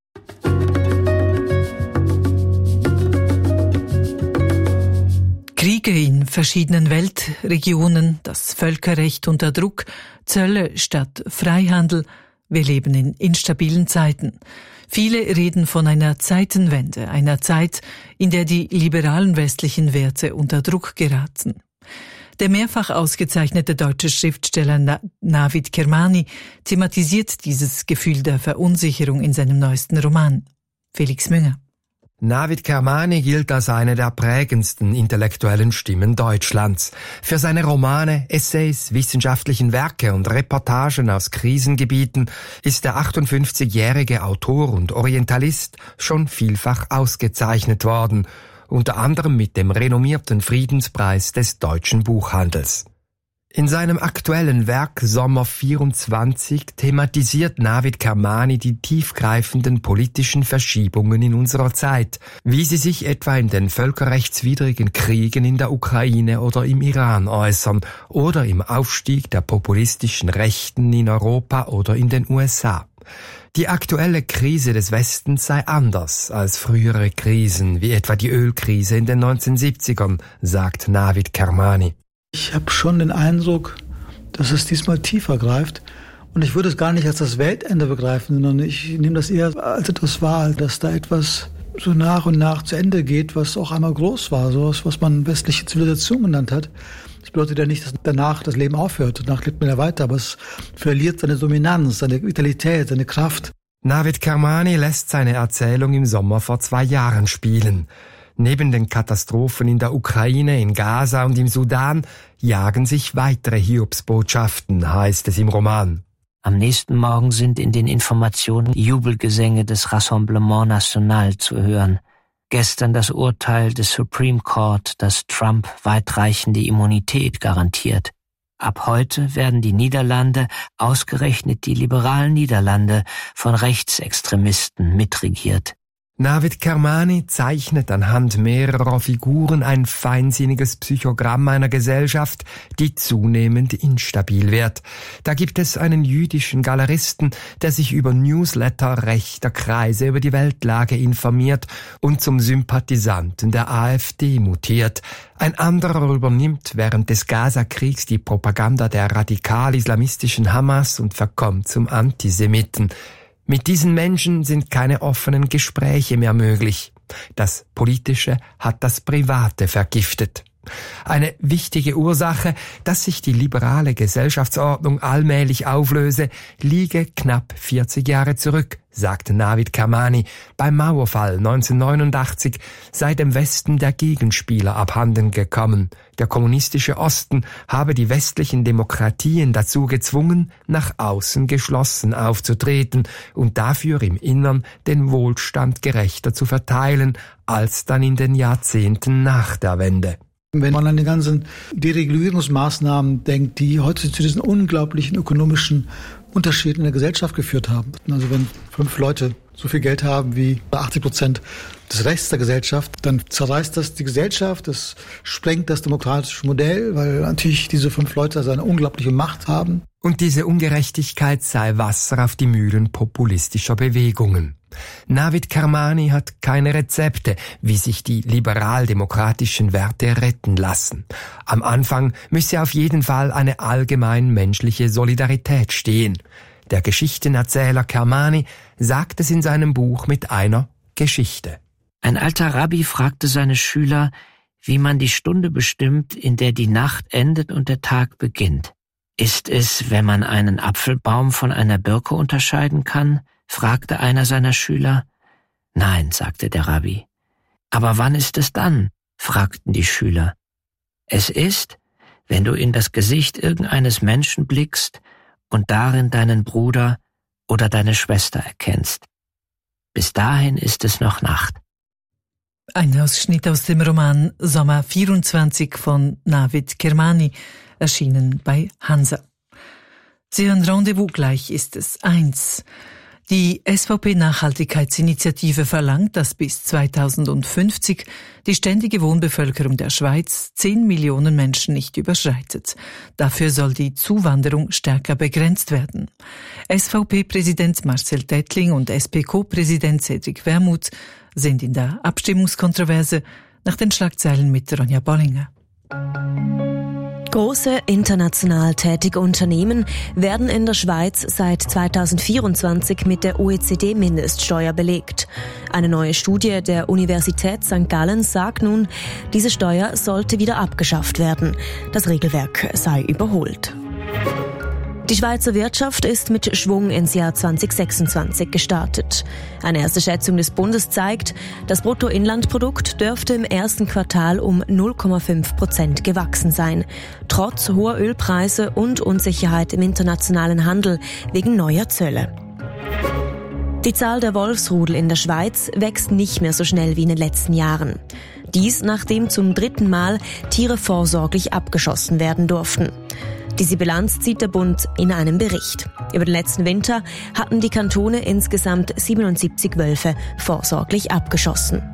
Kriege in verschiedenen Weltregionen, das Völkerrecht unter Druck, Zölle statt Freihandel. Wir leben in instabilen Zeiten. Viele reden von einer Zeitenwende, einer Zeit, in der die liberalen westlichen Werte unter Druck geraten. Der mehrfach ausgezeichnete deutsche Schriftsteller Navid Kermani thematisiert dieses Gefühl der Verunsicherung in seinem neuesten Roman. Felix Münger. Navid Kermani gilt als eine der prägendsten intellektuellen Stimmen Deutschlands. Für seine Romane, Essays, wissenschaftlichen Werke und Reportagen aus Krisengebieten ist der achtundfünfzigjährige Autor und Orientalist schon vielfach ausgezeichnet worden, unter anderem mit dem renommierten Friedenspreis des deutschen Buchhandels. In seinem aktuellen Werk Sommer vierundzwanzig thematisiert Navid Kermani die tiefgreifenden politischen Verschiebungen in unserer Zeit, wie sie sich etwa in den völkerrechtswidrigen Kriegen in der Ukraine oder im Iran äußern oder im Aufstieg der populistischen Rechten in Europa oder in den U S A. Die aktuelle Krise des Westens sei anders als frühere Krisen, wie etwa die Ölkrise in den neunzehnhundertsiebzigern, sagt Navid Kermani. Ich habe schon den Eindruck, dass es diesmal tiefer greift. Und ich würde es gar nicht als das Weltende begreifen, sondern ich nehme das eher als etwas wahr, dass da etwas so nach und nach zu Ende geht, was auch einmal groß war, sowas, was man westliche Zivilisation genannt hat. Das bedeutet ja nicht, dass danach das Leben aufhört. Danach lebt man ja weiter, aber es verliert seine Dominanz, seine Vitalität, seine Kraft. Navid Kermani lässt seine Erzählung im Sommer vor zwei Jahren spielen. Neben den Katastrophen in der Ukraine, in Gaza und im Sudan jagen sich weitere Hiobsbotschaften, heißt es im Roman. Am nächsten Morgen sind in den Informationen Jubelgesänge des Rassemblement National zu hören. Gestern das Urteil des Supreme Court, das Trump weitreichende Immunität garantiert. Ab heute werden die Niederlande, ausgerechnet die liberalen Niederlande, von Rechtsextremisten mitregiert. Navid Kermani zeichnet anhand mehrerer Figuren ein feinsinniges Psychogramm einer Gesellschaft, die zunehmend instabil wird. Da gibt es einen jüdischen Galeristen, der sich über Newsletter rechter Kreise über die Weltlage informiert und zum Sympathisanten der AfD mutiert. Ein anderer übernimmt während des Gaza-Kriegs die Propaganda der radikal-islamistischen Hamas und verkommt zum Antisemiten. Mit diesen Menschen sind keine offenen Gespräche mehr möglich. Das Politische hat das Private vergiftet. Eine wichtige Ursache, dass sich die liberale Gesellschaftsordnung allmählich auflöse, liege knapp vierzig Jahre zurück, sagte Navid Kermani. Beim Mauerfall neunzehnhundertneunundachtzig sei dem Westen der Gegenspieler abhanden gekommen. Der kommunistische Osten habe die westlichen Demokratien dazu gezwungen, nach außen geschlossen aufzutreten und dafür im Innern den Wohlstand gerechter zu verteilen, als dann in den Jahrzehnten nach der Wende. Wenn man an die ganzen Deregulierungsmaßnahmen denkt, die heute zu diesen unglaublichen ökonomischen Unterschieden in der Gesellschaft geführt haben. Also wenn fünf Leute so viel Geld haben wie achtzig Prozent des Rechts der Gesellschaft, dann zerreißt das die Gesellschaft, das sprengt das demokratische Modell, weil natürlich diese fünf Leute also eine unglaubliche Macht haben. Und diese Ungerechtigkeit sei Wasser auf die Mühlen populistischer Bewegungen. Navid Kermani hat keine Rezepte, wie sich die liberal-demokratischen Werte retten lassen. Am Anfang müsse auf jeden Fall eine allgemein menschliche Solidarität stehen. Der Geschichtenerzähler Kermani sagt es in seinem Buch mit einer Geschichte. Ein alter Rabbi fragte seine Schüler, wie man die Stunde bestimmt, in der die Nacht endet und der Tag beginnt. Ist es, wenn man einen Apfelbaum von einer Birke unterscheiden kann? Fragte einer seiner Schüler. Nein, sagte der Rabbi. Aber wann ist es dann? Fragten die Schüler. Es ist, wenn du in das Gesicht irgendeines Menschen blickst und darin deinen Bruder oder deine Schwester erkennst. Bis dahin ist es noch Nacht. Ein Ausschnitt aus dem Roman Sommer vierundzwanzig von Navid Kermani, erschienen bei Hansa. Sie hören Rendezvous, gleich ist es eins. Die S V P-Nachhaltigkeitsinitiative verlangt, dass bis zweitausendfünfzig die ständige Wohnbevölkerung der Schweiz zehn Millionen Menschen nicht überschreitet. Dafür soll die Zuwanderung stärker begrenzt werden. S V P-Präsident Marcel Dettling und S P Co-Präsident Cedric Wermuth sind in der Abstimmungskontroverse, nach den Schlagzeilen mit Ronja Bollinger. Große international tätige Unternehmen werden in der Schweiz seit zweitausendvierundzwanzig mit der O E C D-Mindeststeuer belegt. Eine neue Studie der Universität Sankt Gallen sagt nun, diese Steuer sollte wieder abgeschafft werden. Das Regelwerk sei überholt. Die Schweizer Wirtschaft ist mit Schwung ins Jahr zweitausendsechsundzwanzig gestartet. Eine erste Schätzung des Bundes zeigt, das Bruttoinlandprodukt dürfte im ersten Quartal um null Komma fünf Prozent gewachsen sein, trotz hoher Ölpreise und Unsicherheit im internationalen Handel wegen neuer Zölle. Die Zahl der Wolfsrudel in der Schweiz wächst nicht mehr so schnell wie in den letzten Jahren. Dies, nachdem zum dritten Mal Tiere vorsorglich abgeschossen werden durften. Diese Bilanz zieht der Bund in einem Bericht. Über den letzten Winter hatten die Kantone insgesamt siebenundsiebzig Wölfe vorsorglich abgeschossen.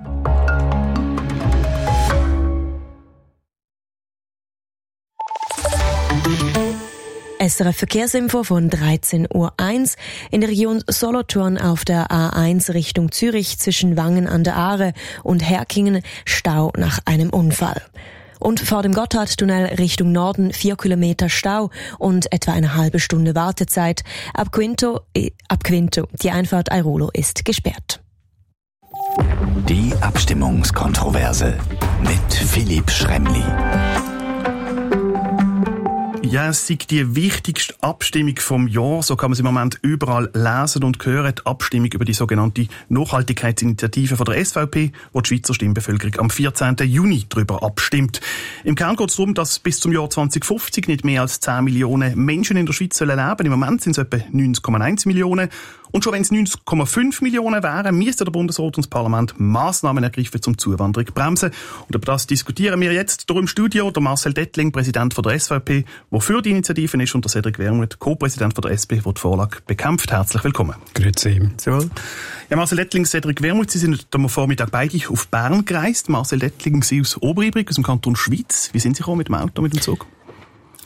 S R F Verkehrsinfo von dreizehn Uhr eins. In der Region Solothurn auf der A eins Richtung Zürich zwischen Wangen an der Aare und Herkingen Stau nach einem Unfall. Und vor dem Gotthardtunnel Richtung Norden vier Kilometer Stau und etwa eine halbe Stunde Wartezeit. Ab Quinto, äh, ab Quinto, die Einfahrt Airolo ist gesperrt. Die Abstimmungskontroverse mit Philipp Schremli. Ja, es ist die wichtigste Abstimmung vom Jahr. So kann man es im Moment überall lesen und hören. Die Abstimmung über die sogenannte Nachhaltigkeitsinitiative von der S V P, wo die Schweizer Stimmbevölkerung am vierzehnten Juni darüber abstimmt. Im Kern geht es darum, dass bis zum Jahr zweitausendfünfzig nicht mehr als zehn Millionen Menschen in der Schweiz leben sollen. Im Moment sind es etwa neunzig Komma eins Millionen. Und schon wenn es neunzig Komma fünf Millionen wären, müsste der Bundesrat und das Parlament Massnahmen ergreifen, um Zuwanderung zu bremsen. Und über das diskutieren wir jetzt hier im Studio. Der Marcel Dettling, Präsident von der S V P, der für die Initiative ist, und der Cedric Wermuth, Co-Präsident von der S P, der die Vorlage bekämpft. Herzlich willkommen. Grüezi. Jawohl. Ja, Marcel Dettling, Cedric Wermuth, Sie sind am Vormittag beide auf Bern gereist. Marcel Dettling, Sie aus Oberibrig, aus dem Kanton Schwyz. Wie sind Sie gekommen mit dem Auto, mit dem Zug?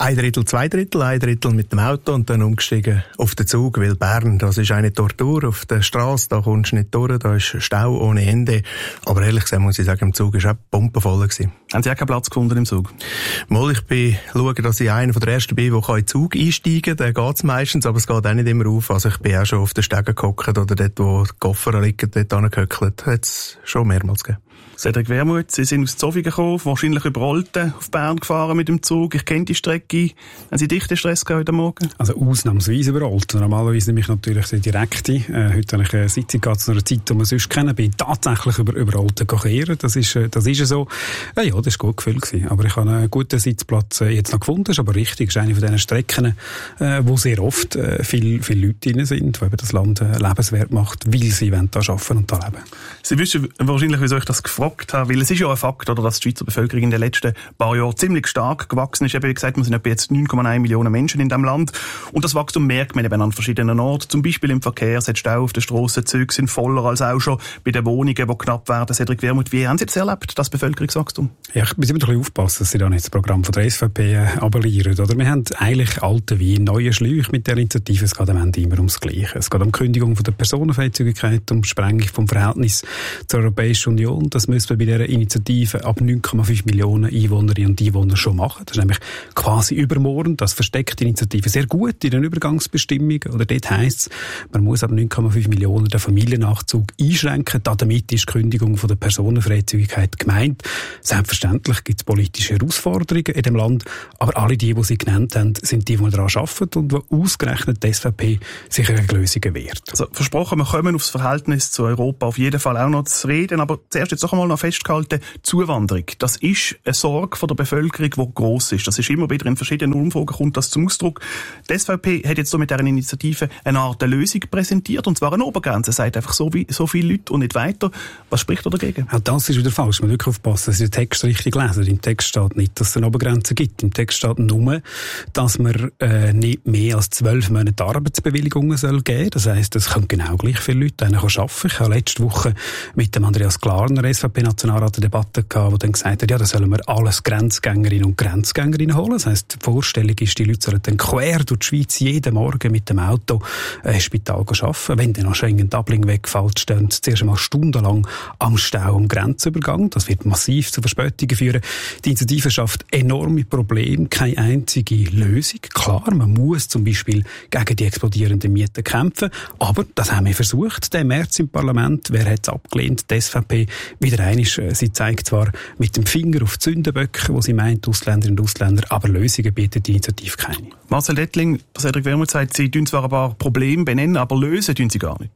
Ein Drittel, zwei Drittel, ein Drittel mit dem Auto und dann umgestiegen auf den Zug, weil Bern, das ist eine Tortur auf der Straße, da kommst du nicht durch, da ist Stau ohne Ende. Aber ehrlich gesagt muss ich sagen, im Zug war auch pumpenvoll. Haben Sie auch keinen Platz gefunden im Zug? Mal, ich bin, schaue, dass ich einer der ersten bin, der in den Zug einsteigen kann. Da geht's meistens, aber es geht auch nicht immer auf. Also ich bin auch schon auf den Stegen gehockt oder dort, wo die Koffer liegen, dort angehöckelt. Hat es schon mehrmals gegeben. Cedric Wermuth, Sie sind aus Zofingen gekommen, wahrscheinlich über Olten auf Bern gefahren mit dem Zug. Ich kenne die Strecke. Haben Sie dichten Stress gehabt heute Morgen? Also ausnahmsweise über Olten. Normalerweise nehme ich natürlich sehr direkte. Äh, heute habe ich eine Sitzung gehabt zu einer Zeit, die man sonst kennen. Bin tatsächlich über, über Olten kehren. Das ist, äh, das ist so. Ja, ja, das war gut gefühlt gewesen. Aber ich habe einen guten Sitzplatz äh, jetzt noch gefunden. Das ist aber richtig. Das ist eine von diesen Strecken, äh, wo sehr oft äh, viele viel Leute drin sind, die eben das Land äh, lebenswert macht, weil sie da arbeiten und da leben. Sie wissen wahrscheinlich, wieso ich das gefragt habe, weil es ist ja ein Fakt, oder, dass die Schweizer Bevölkerung in den letzten paar Jahren ziemlich stark gewachsen ist. Eben, wie gesagt, wir sind etwa jetzt neun Komma eins Millionen Menschen in diesem Land. Und das Wachstum merkt man eben an verschiedenen Orten. Zum Beispiel im Verkehr, es hat Stau auf den Strassen, Züge sind voller als auch schon bei den Wohnungen, die knapp werden. Cedric Wermuth, wie haben Sie das erlebt, das Bevölkerungswachstum? Ja, ich muss immer ein bisschen aufpassen, dass Sie da nicht das Programm von der S V P äh, abonnieren. Oder? Wir haben eigentlich alte Wein, neue Schläuche mit der Initiative. Es geht am Ende immer ums Gleiche. Es geht um die Kündigung von der Personenfreizügigkeit, um die Sprengung vom Verhältnis zur Europäischen Union. Das müssen wir bei dieser Initiative ab neun Komma fünf Millionen Einwohnerinnen und Einwohner schon machen. Das ist nämlich quasi übermorgen. Das versteckt die Initiative sehr gut in den Übergangsbestimmungen. Oder dort heisst es, man muss ab neun Komma fünf Millionen den Familiennachzug einschränken. Damit ist die Kündigung von der Personenfreizügigkeit gemeint. Selbstverständlich gibt es politische Herausforderungen in dem Land, aber alle die, die Sie genannt haben, sind die, die daran arbeiten und die ausgerechnet die S V P sicher Lösungen wehrt. Also versprochen, wir kommen aufs Verhältnis zu Europa auf jeden Fall auch noch zu reden, aber zuerst jetzt noch einmal noch festgehalten, Zuwanderung, das ist eine Sorge von der Bevölkerung, die gross ist. Das ist immer wieder in verschiedenen Umfragen, kommt das zum Ausdruck. Die S V P hat jetzt so mit dieser Initiative eine Art Lösung präsentiert, und zwar eine Obergrenze, sagt einfach so, wie, so viele Leute und nicht weiter. Was spricht da dagegen? Ja, das ist wieder falsch. Man muss wirklich aufpassen, dass Sie den Text richtig lesen. Im Text steht nicht, dass es eine Obergrenze gibt. Im Text steht nur, dass man äh, nicht mehr als zwölf Monate Arbeitsbewilligungen soll geben. Das heisst, es können genau gleich viele Leute arbeiten. Ich habe letzte Woche mit dem Andreas Klarner, S V P-Nationalrat, eine Debatte gehabt, wo dann gesagt hat, ja, da sollen wir alles Grenzgängerinnen und Grenzgängerinnen holen. Das heisst, die Vorstellung ist, die Leute sollen dann quer durch die Schweiz jeden Morgen mit dem Auto äh, ins Spital arbeiten. Wenn dann noch Schengen-Dublin wegfällt, stehen sie zuerst einmal stundenlang am Stau am Grenzübergang. Das wird massiv zu Verspätungen führen. Die Initiative schafft enorme Probleme, keine einzige Lösung. Klar, man muss zum Beispiel gegen die explodierenden Mieten kämpfen, aber das haben wir versucht, den März im Parlament. Wer hat es abgelehnt? Die S V P. Wieder einmal, sie zeigt zwar mit dem Finger auf die Sündenböcke, wo sie meint, Ausländerinnen und Ausländer, aber Lösungen bietet die Initiative keine. Marcel Dettling, Cedric Wermuth sagt, Sie tun zwar ein paar Probleme benennen, aber lösen tun sie gar nicht.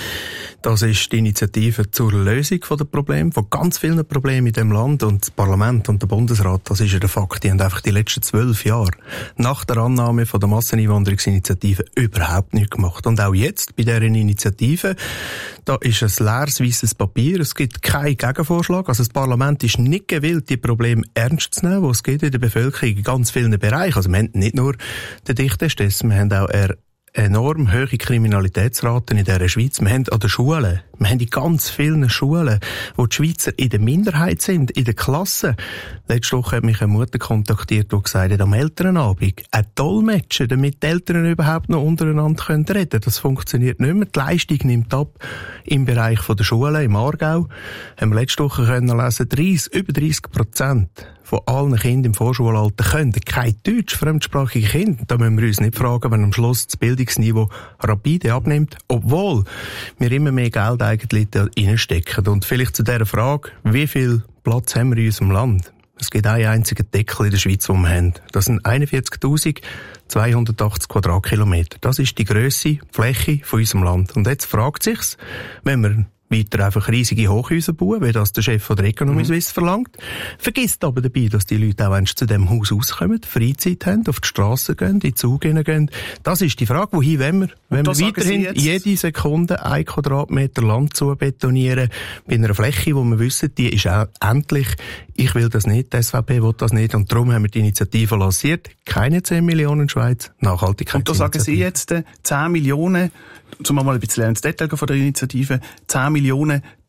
Das ist die Initiative zur Lösung der Probleme, von ganz vielen Problemen in diesem Land. Und das Parlament und der Bundesrat, das ist ja der Fakt, die haben einfach die letzten zwölf Jahre nach der Annahme von der Masseneinwanderungsinitiative überhaupt nichts gemacht. Und auch jetzt bei dieser Initiative, da ist ein leeres, weisses Papier, es gibt keinen Gegenvorschlag. Also das Parlament ist nicht gewillt, die Probleme ernst zu nehmen, die es gibt in der Bevölkerung in ganz vielen Bereichen. Also wir haben nicht nur den Dichtestess, wir haben auch eher enorm hohe Kriminalitätsraten in dieser Schweiz. Wir haben an den Schulen, wir haben in ganz vielen Schulen, wo die Schweizer in der Minderheit sind, in der Klasse. Letzte Woche hat mich eine Mutter kontaktiert, die gesagt hat, am Elternabend ein Dolmetscher, damit die Eltern überhaupt noch untereinander reden können. Das funktioniert nicht mehr. Die Leistung nimmt ab im Bereich der Schulen, im Aargau. Haben wir letzte Woche können lesen, dreißig, über dreißig Prozent von allen Kindern im Vorschulalter können kein Deutsch, fremdsprachige Kinder. Da müssen wir uns nicht fragen, wenn am Schluss das Bildungsniveau rapide abnimmt, obwohl wir immer mehr Geld eigentlich da reinstecken. Und vielleicht zu dieser Frage, wie viel Platz haben wir in unserem Land? Es gibt einen einzigen Deckel in der Schweiz, den wir haben. Das sind einundvierzigtausendzweihundertachtzig Quadratkilometer. Das ist die Grösse, Fläche von unserem Land. Und jetzt fragt sich's, wenn wir weiter einfach riesige Hochhäuser bauen, wie das der Chef von der Economy Suisse verlangt. Vergisst aber dabei, dass die Leute auch zu diesem Haus rauskommen, Freizeit haben, auf die Strasse gehen, in die Zug gehen. Das ist die Frage, wohin wollen wir? Wenn wir weiterhin jede Sekunde ein Quadratmeter Land zu betonieren, bei einer Fläche, wo wir wissen, die ist auch endlich, ich will das nicht, die S V P will das nicht, und darum haben wir die Initiative lanciert. Keine zehn Millionen Schweiz, Nachhaltigkeit. Und da sagen Sie jetzt, zehn Millionen, zum mal ein bisschen ins Detail von der Initiative, zehn Millionen,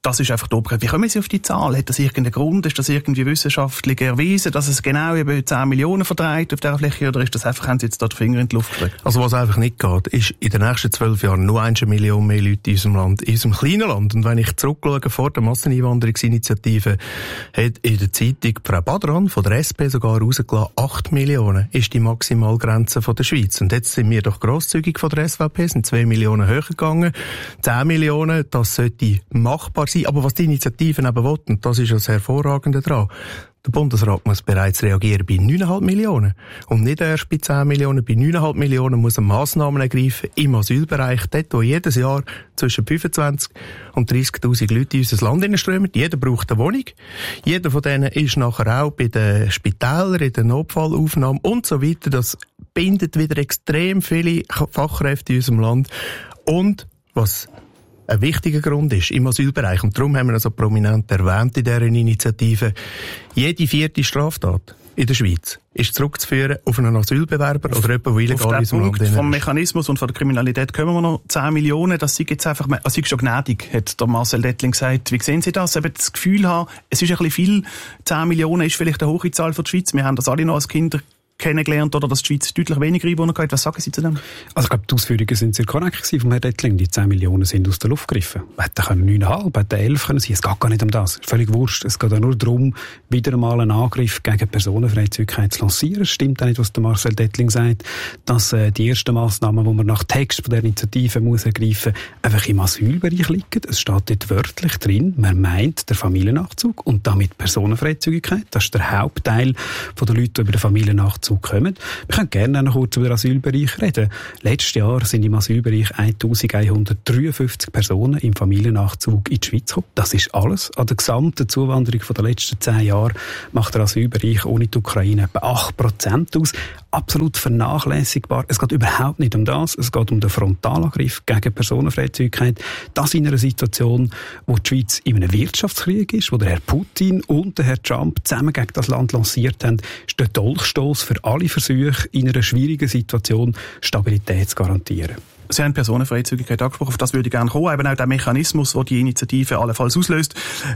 Das ist einfach doppelt. Wie kommen Sie auf die Zahl? Hat das irgendeinen Grund? Ist das irgendwie wissenschaftlich erwiesen, dass es genau über zehn Millionen vertreibt auf dieser Fläche? Oder ist das einfach, haben Sie jetzt da den Finger in die Luft gelegt? Also was einfach nicht geht, ist in den nächsten zwölf Jahren nur eine Million mehr Leute in unserem Land, in unserem kleinen Land. Und wenn ich zurückschaue, vor der Masseneinwanderungsinitiative hat in der Zeitung Frau Badran von der S P sogar rausgelassen, acht Millionen ist die Maximalgrenze von der Schweiz. Und jetzt sind wir doch grosszügig von der S V P, sind zwei Millionen höher gegangen. zehn Millionen, das sollte machbar sein. Aber was die Initiativen eben wollen, und das ist ja das Hervorragende daran, der Bundesrat muss bereits reagieren bei neun Komma fünf Millionen. Und nicht erst bei zehn Millionen. Bei neun Komma fünf Millionen muss er Massnahmen ergreifen im Asylbereich, dort, wo jedes Jahr zwischen fünfundzwanzig und dreißigtausend Leute in unser Land hineinströmen. Jeder braucht eine Wohnung. Jeder von denen ist nachher auch bei den Spitälern, in der Notfallaufnahme und so weiter. Das bindet wieder extrem viele Fachkräfte in unserem Land. Und was ein wichtiger Grund ist im Asylbereich, und darum haben wir das so prominent erwähnt in dieser Initiative, jede vierte Straftat in der Schweiz ist zurückzuführen auf einen Asylbewerber oder jemanden, der illegal ist. Auf den Punkt vom Mechanismus und von der Kriminalität kommen wir noch. zehn Millionen, das sind jetzt einfach, also ist schon gnädig, hat der Marcel Dettling gesagt. Wie sehen Sie das? Eben das Gefühl haben, es ist ein bisschen viel, zehn Millionen ist vielleicht eine hohe Zahl für die Schweiz. Wir haben das alle noch als Kinder kennengelernt, oder dass die Schweiz deutlich weniger Einwohner hat. Was sagen Sie zu dem? Also ich glaube, die Ausführungen sind sehr korrekt gewesen vom Herrn Dettling. Die zehn Millionen sind aus der Luft gegriffen. Hätten können neun Komma fünf, hätten elf können sein. Es geht gar nicht um das. Völlig wurscht. Es geht auch nur darum, wieder einmal einen Angriff gegen Personenfreizügigkeit zu lancieren. Es stimmt auch nicht, was der Marcel Dettling sagt, dass äh, die ersten Massnahmen, die man nach Text von der Initiative muss ergreifen, einfach im Asylbereich liegen. Es steht dort wörtlich drin, man meint der Familiennachzug und damit Personenfreizügigkeit. Das ist der Hauptteil von den Leuten, die über den Familiennachzug kommen. Wir können gerne noch kurz über den Asylbereich reden. Letztes Jahr sind im Asylbereich eintausendeinhundertdreiundfünfzig Personen im Familiennachzug in die Schweiz gekommen. Das ist alles. An der gesamten Zuwanderung der letzten zehn Jahre macht der Asylbereich ohne die Ukraine etwa acht Prozent aus. Absolut vernachlässigbar. Es geht überhaupt nicht um das. Es geht um den Frontalangriff gegen Personenfreizügigkeit. Das in einer Situation, wo die Schweiz in einem Wirtschaftskrieg ist, wo der Herr Putin und der Herr Trump zusammen gegen das Land lanciert haben, ist der Dolchstoss für alle Versuche, in einer schwierigen Situation Stabilität zu garantieren. Sie haben Personenfreizügigkeit angesprochen, auf das würde ich gerne kommen. Eben auch der Mechanismus, der die Initiative allenfalls auslöst.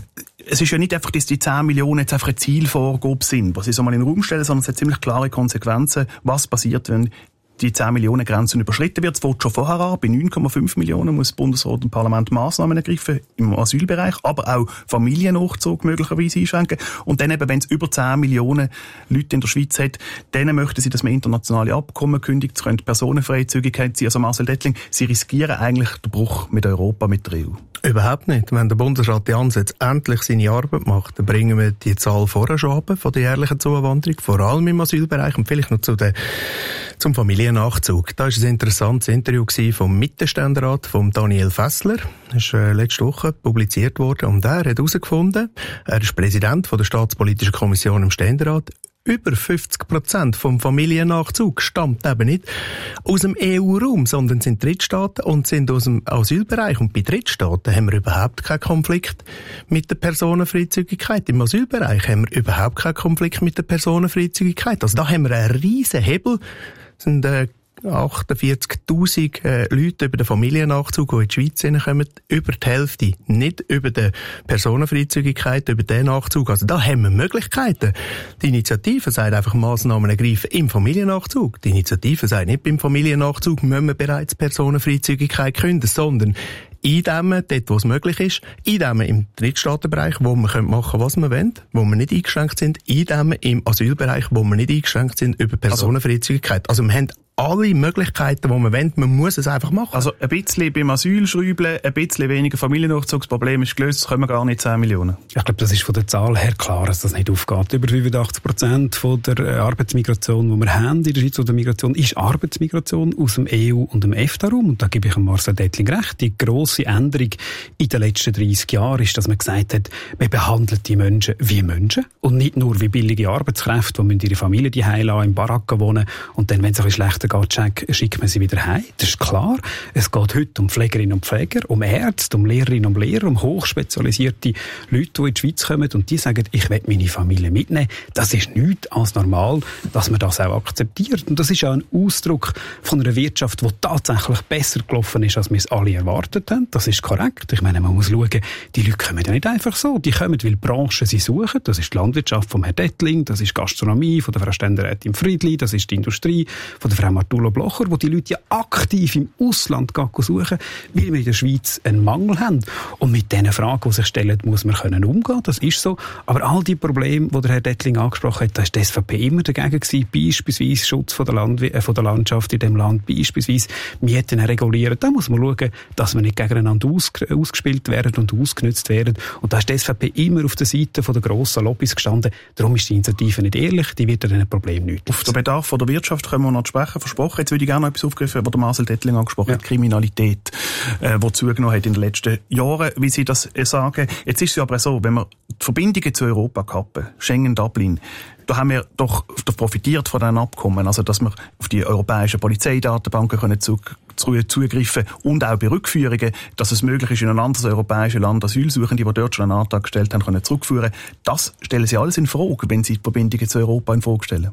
Es ist ja nicht einfach, dass die zehn Millionen jetzt einfach ein Zielvorgabe sind, was sie so mal in den Raum stellen, sondern es hat ziemlich klare Konsequenzen, was passiert, wenn die zehn Millionen Grenzen überschritten wird. Es fängt schon vorher an. Bei neun Komma fünf Millionen muss Bundesrat und Parlament Massnahmen ergreifen im Asylbereich, aber auch Familiennachzug möglicherweise einschränken. Und dann eben, wenn es über zehn Millionen Leute in der Schweiz hat, dann möchten sie, dass man internationale Abkommen kündigt. Es könnte Personenfreizügigkeit sein. Also Marcel Dettling, sie riskieren eigentlich den Bruch mit Europa, mit der E U. Überhaupt nicht. Wenn der Bundesrat die Ansätze endlich seine Arbeit macht, dann bringen wir die Zahl vorher schon ab von der jährlichen Zuwanderung, vor allem im Asylbereich und vielleicht noch zu der, zum Familiennachzug. Da war ein interessantes Interview vom Mittelständerat, von Daniel Fessler. Das ist äh, letzte Woche publiziert worden und er hat herausgefunden, er ist Präsident von der Staatspolitischen Kommission im Ständerat, über fünfzig Prozent vom Familiennachzug stammt eben nicht aus dem E U-Raum, sondern sind Drittstaaten und sind aus dem Asylbereich. Und bei Drittstaaten haben wir überhaupt keinen Konflikt mit der Personenfreizügigkeit. Im Asylbereich haben wir überhaupt keinen Konflikt mit der Personenfreizügigkeit. Also da haben wir einen riesen Hebel. Das sind äh, achtundvierzigtausend äh, Leute über den Familiennachzug, die in die Schweiz hineinkommen, über die Hälfte nicht über die Personenfreizügigkeit, über den Nachzug. Also da haben wir Möglichkeiten. Die Initiative sagt einfach, Massnahmen ergreifen im Familiennachzug. Die Initiative sagt nicht, beim Familiennachzug müssen wir bereits Personenfreizügigkeit künden, sondern eindämmen, dort wo es möglich ist, eindämmen im Drittstaatenbereich, wo wir machen können, was wir wollen, wo wir nicht eingeschränkt sind, eindämmen im Asylbereich, wo wir nicht eingeschränkt sind über Personenfreizügigkeit. Also wir haben alle Möglichkeiten, die man wollen, man muss es einfach machen. Also ein bisschen beim Asyl schrauben, ein bisschen weniger Familiennachzugsproblem ist gelöst, das können wir gar nicht zehn Millionen. Ich glaube, das ist von der Zahl her klar, dass das nicht aufgeht. Über fünfundachtzig Prozent von der Arbeitsmigration, die wir haben in der Schweiz, oder Migration, ist Arbeitsmigration aus dem E U- und dem EFTA-Raum. Und da gebe ich Marcel Dettling recht. Die grosse Änderung in den letzten dreißig Jahren ist, dass man gesagt hat, man behandelt die Menschen wie Menschen und nicht nur wie billige Arbeitskräfte, die ihre Familie die Heim lassen, in Baracken wohnen und dann, wenn es ein bisschen schlechter Weihnachten geht, check, schickt man sie wieder heim. Das ist klar. Es geht heute um Pflegerinnen und Pfleger, um Ärzte, um Lehrerinnen und Lehrer, um hochspezialisierte Leute, die in die Schweiz kommen und die sagen, ich will meine Familie mitnehmen. Das ist nichts als normal, dass man das auch akzeptiert. Und das ist auch ein Ausdruck von einer Wirtschaft, die tatsächlich besser gelaufen ist, als wir es alle erwartet haben. Das ist korrekt. Ich meine, man muss schauen, die Leute kommen ja nicht einfach so. Die kommen, weil Branchen sie suchen. Das ist die Landwirtschaft vom Herrn Dettling, das ist die Gastronomie von der Frau Ständerätin Friedli, das ist die Industrie von der Frau Martulo Blocher, wo die Leute ja aktiv im Ausland suchen, weil wir in der Schweiz einen Mangel haben. Und mit diesen Fragen, die sich stellen, muss man können umgehen. Das ist so. Aber all die Probleme, die der Herr Dettling angesprochen hat, da ist die S V P immer dagegen gewesen. Beispielsweise Schutz von der, Land äh, von der Landschaft in dem Land, beispielsweise Mieten regulieren. Da muss man schauen, dass wir nicht gegeneinander aus, ausgespielt werden und ausgenutzt werden. Und da ist die S V P immer auf der Seite von der grossen Lobbys gestanden. Darum ist die Initiative nicht ehrlich, die wird an diesem Problem nicht. Auf den Bedarf von der Wirtschaft können wir noch sprechen, versprochen. Jetzt würde ich gerne noch etwas aufgreifen, was der Marcel Dettling angesprochen hat, ja. Kriminalität, äh, die zugenommen hat in den letzten Jahren, wie Sie das äh, sagen. Jetzt ist es aber so, wenn wir die Verbindungen zu Europa kappen, Schengen, Dublin, da haben wir doch profitiert von diesen Abkommen, also dass wir auf die europäischen Polizeidatenbanken können zug zugreifen und auch bei Rückführungen, dass es möglich ist, in ein anderes europäisches Land Asylsuchende, die dort schon einen Antrag gestellt haben, können zurückführen. Das stellen Sie alles in Frage, wenn Sie die Verbindungen zu Europa in Frage stellen.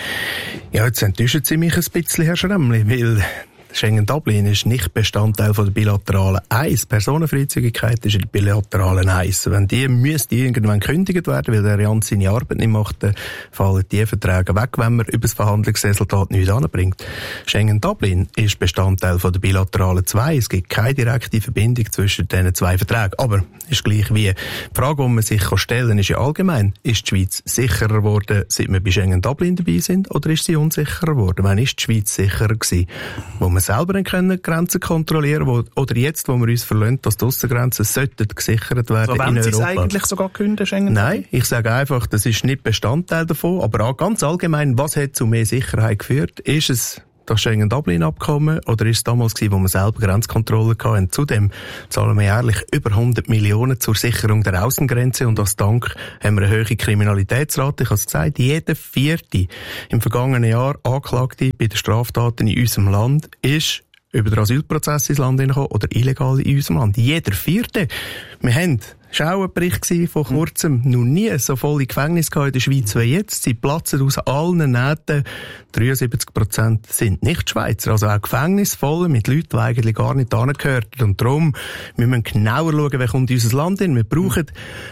Ja, jetzt enttäuschen Sie mich ein bisschen, Herr Schremmli, weil Schengen-Dublin ist nicht Bestandteil von der bilateralen Eins. Personenfreizügigkeit ist in der bilateralen Eins. Wenn die müsste irgendwann gekündigt werden, weil der Jan seine Arbeit nicht macht, dann fallen die Verträge weg, wenn man über das Verhandlungsresultat nichts anbringt. Schengen-Dublin ist Bestandteil von der bilateralen Zwei. Es gibt keine direkte Verbindung zwischen diesen zwei Verträgen. Aber ist gleich wie. Die Frage, die man sich stellen kann, ist ja allgemein. Ist die Schweiz sicherer geworden, seit wir bei Schengen-Dublin dabei sind, oder ist sie unsicherer geworden? Wann ist die Schweiz sicherer gewesen? Wo man selber können Grenzen kontrollieren können, oder jetzt, wo wir uns verlassen, dass die Aussengrenzen sollten gesichert werden so, in Europa. Sie es eigentlich sogar künden, Schengen? Nein, ich sage einfach, das ist nicht Bestandteil davon, aber auch ganz allgemein, was hat zu mehr Sicherheit geführt? Ist es das Schengen-Dublin-Abkommen oder ist es damals gewesen, wo wir selber Grenzkontrollen hatten? Zudem zahlen wir jährlich über hundert Millionen zur Sicherung der Außengrenze und als Dank haben wir eine hohe Kriminalitätsrate. Ich habe es gesagt, jeder vierte im vergangenen Jahr Anklagte bei den Straftaten in unserem Land ist über den Asylprozess ins Land hineingekommen oder illegal in unserem Land. Jeder vierte. Wir haben Das war auch ein Bericht vor kurzem. Noch nie so volle Gefängnisse in der Schweiz wie jetzt. Sie platzen aus allen Nähten. dreiundsiebzig Prozent sind nicht Schweizer. Also auch Gefängnisse voll mit Leuten, die eigentlich gar nicht hingehören. Und darum müssen wir genauer schauen, wer kommt in unser Land hin. Wir brauchen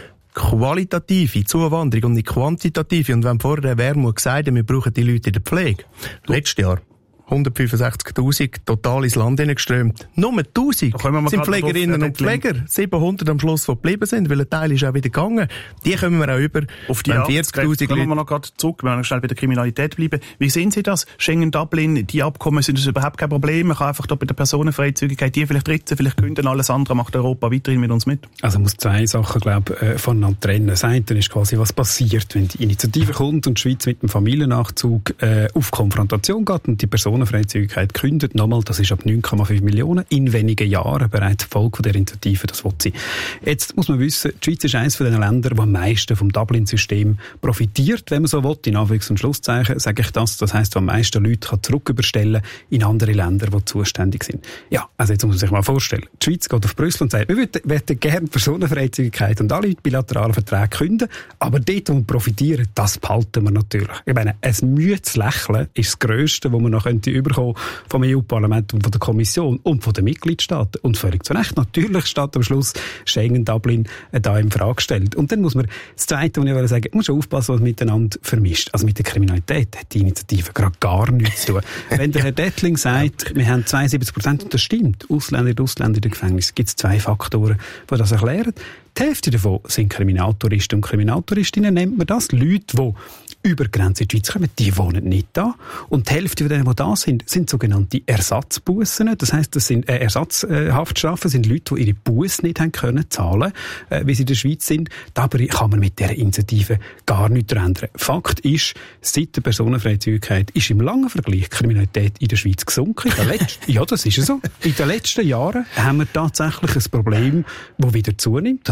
qualitative Zuwanderung und nicht quantitative. Und wenn vorher der Wermut gesagt hat, wir brauchen die Leute in der Pflege. Letztes Jahr hundertfünfundsechzigtausend total ins Land hineingeströmt. Nur tausend sind Pflegerinnen und Pfleger. siebenhundert am Schluss, die geblieben sind, weil ein Teil ist auch wieder gegangen. Die kommen wir auch über. Auf die vierzigtausend Können wir noch gerade zurück, wenn wir schnell bei der Kriminalität bleiben. Wie sehen Sie das? Schengen, Dublin, die Abkommen, sind das überhaupt kein Problem? Man kann einfach da bei der Personenfreizügigkeit, die vielleicht ritzen, vielleicht künden, alles andere macht Europa weiterhin mit uns mit. Also man muss zwei Sachen, glaube ich, voneinander trennen. Das eine ist quasi, was passiert, wenn die Initiative kommt und die Schweiz mit dem Familiennachzug äh, auf Konfrontation geht und die Personenfreizügigkeit kündet. Nochmal, das ist ab neun Komma fünf Millionen in wenigen Jahren bereits Folge der Initiative, das will sie. Jetzt muss man wissen, die Schweiz ist eines von den Ländern, die am meisten vom Dublin-System profitiert, wenn man so will, in Anführungs- und Schlusszeichen sage ich das. Das heisst, am meisten Leute kann zurücküberstellen in andere Länder, die zuständig sind. Ja, also jetzt muss man sich mal vorstellen, die Schweiz geht auf Brüssel und sagt, wir möchten gerne Personenfreizügigkeit und alle bilateralen Verträge künden, aber dort, wo wir profitieren, das behalten wir natürlich. Ich meine, ein müdes Lächeln ist das Grösste, das man noch könnte überkommen vom E U-Parlament und von der Kommission und von den Mitgliedstaaten. Und völlig zu Recht. Natürlich steht am Schluss Schengen, Dublin äh, da in Frage gestellt. Und dann muss man, das Zweite, was ich will sagen, man muss aufpassen, was miteinander vermischt. Also mit der Kriminalität hat die Initiative gerade gar nichts zu tun. Wenn der Herr Dettling sagt, wir haben zweiundsiebzig Prozent, und das stimmt, Ausländer und Ausländer in den Gefängnissen, gibt es zwei Faktoren, die das erklären. Die Hälfte davon sind Kriminaltouristen und Kriminaltouristinnen, nennt man das. Leute, die über die Grenze in die Schweiz kommen, die wohnen nicht da. Und die Hälfte von denen, die da sind, sind sogenannte Ersatzbussen. Das heisst, das sind äh, Ersatzhaftstrafen, sind Leute, die ihre Busse nicht haben können zahlen, äh, wie sie in der Schweiz sind. Dabei kann man mit dieser Initiative gar nichts ändern. Fakt ist, seit der Personenfreizügigkeit ist im langen Vergleich die Kriminalität in der Schweiz gesunken. In der letzten, ja, das ist so. In den letzten Jahren haben wir tatsächlich ein Problem, das wieder zunimmt. Das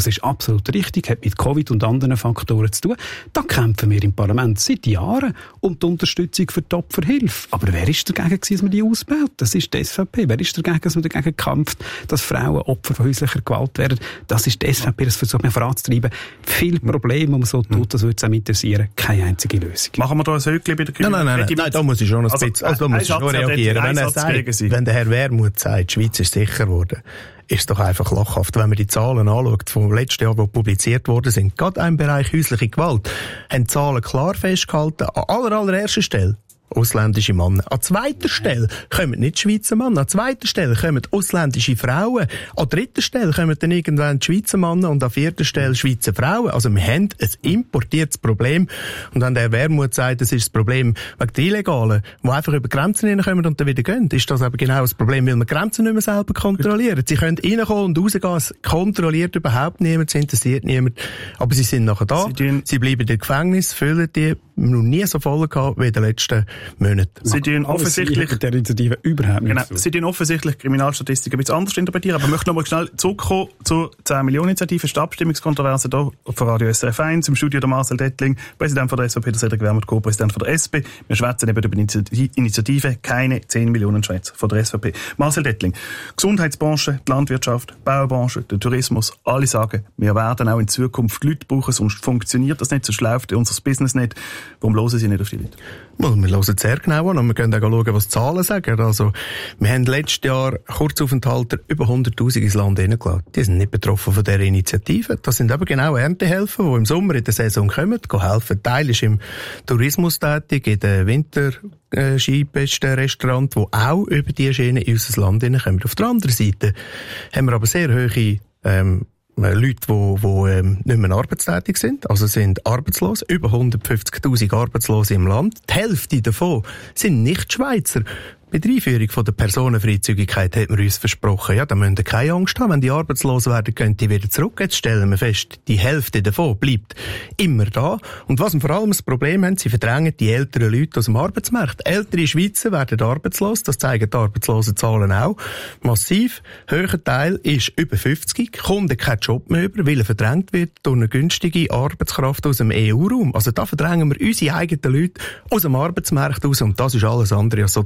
ist absolut richtig, hat mit Covid und anderen Faktoren zu tun. Da kämpfen wir im Parlament seit Jahren um die Unterstützung für die Opferhilfe. Aber wer ist dagegen gewesen, dass man die ausbaut? Das ist die S V P. Wer ist dagegen, dass man dagegen kämpft, dass Frauen Opfer von häuslicher Gewalt werden? Das ist die S V P, das versucht man voranzutreiben. Viele Probleme, die man so tut, das würde es auch interessieren. Keine einzige Lösung. Machen wir da ein Höckchen bei der Grünen? Nein, nein, nein, nein, da muss ich schon ein also, bisschen, also da muss ich schon reagieren. Wenn, er sagt, wenn der Herr Wermuth sagt, die Schweiz ist sicher geworden, ist doch einfach lachhaft. Wenn man die Zahlen anschaut, vom letzten Jahr, die publiziert worden sind, gerade im Bereich häusliche Gewalt, haben die Zahlen klar festgehalten, an aller, allererster Stelle ausländische Männer. An zweiter Stelle kommen nicht Schweizer Männer. An zweiter Stelle kommen ausländische Frauen. An dritter Stelle kommen dann irgendwann die Schweizer Männer und an vierter Stelle Schweizer Frauen. Also wir haben ein importiertes Problem. Und wenn der Wermuth sagt, das ist das Problem wegen der Illegalen, die einfach über Grenzen hineinkommen und dann wieder gehen, ist das aber genau das Problem, weil wir Grenzen nicht mehr selber kontrollieren. Sie können reinkommen und rausgehen, es kontrolliert überhaupt niemand, es interessiert niemand. Aber sie sind nachher da, sie, sie bleiben im Gefängnis, füllen die, noch nie so voll gehabt wie in den letzten Monaten. Sie tun offensichtlich der Initiative überhaupt nicht genau, so. Sie tun offensichtlich Kriminalstatistiken ein bisschen anders interpretieren, aber ich möchte noch mal schnell zurückkommen zur zehn Millionen Initiative, die Abstimmungskontroverse hier von Radio S R F eins, im Studio der Marcel Dettling, Präsident von der S V P, der Cedric Wermuth, Co-Präsident von der S P. Wir schwätzen eben über die Initiative, keine zehn Millionen Schweizer von der S V P. Marcel Dettling, Gesundheitsbranche, die Landwirtschaft, die Baubranche, der Tourismus, alle sagen, wir werden auch in Zukunft Leute brauchen, sonst funktioniert das nicht, sonst läuft unser Business nicht. Warum hören Sie nicht auf die Leute? Well, wir hören sehr genau an und wir können auch schauen, was die Zahlen sagen. Also, wir haben letztes Jahr Kurzaufenthalter über hunderttausend ins Land hineingelassen. Die sind nicht betroffen von dieser Initiative. Das sind aber genau Erntehelfer, die im Sommer in der Saison kommen, gehen helfen. Ein Teil ist im Tourismus tätig, in den Winterskipisten-Restaurants, die auch über diese Schiene in unser Land hineinkommen. Auf der anderen Seite haben wir aber sehr hohe ähm, Leute, die, die ähm, nicht mehr arbeitstätig sind, also sind arbeitslos, über hundertfünfzigtausend Arbeitslose im Land. Die Hälfte davon sind nicht Schweizer. Bei der Einführung von der Personenfreizügigkeit hat man uns versprochen, ja, da müssen wir keine Angst haben, wenn die arbeitslos werden, gehen die wieder zurück. Jetzt stellen wir fest, die Hälfte davon bleibt immer da. Und was wir vor allem das Problem haben, sie verdrängen die älteren Leute aus dem Arbeitsmarkt. Ältere Schweizer werden arbeitslos, das zeigen die Arbeitslosenzahlen auch. Massiv, höherer Teil ist über fünfzig, kommt keinen Job mehr über, weil er verdrängt wird durch eine günstige Arbeitskraft aus dem E U-Raum. Also da verdrängen wir unsere eigenen Leute aus dem Arbeitsmarkt aus und das ist alles andere als sozial.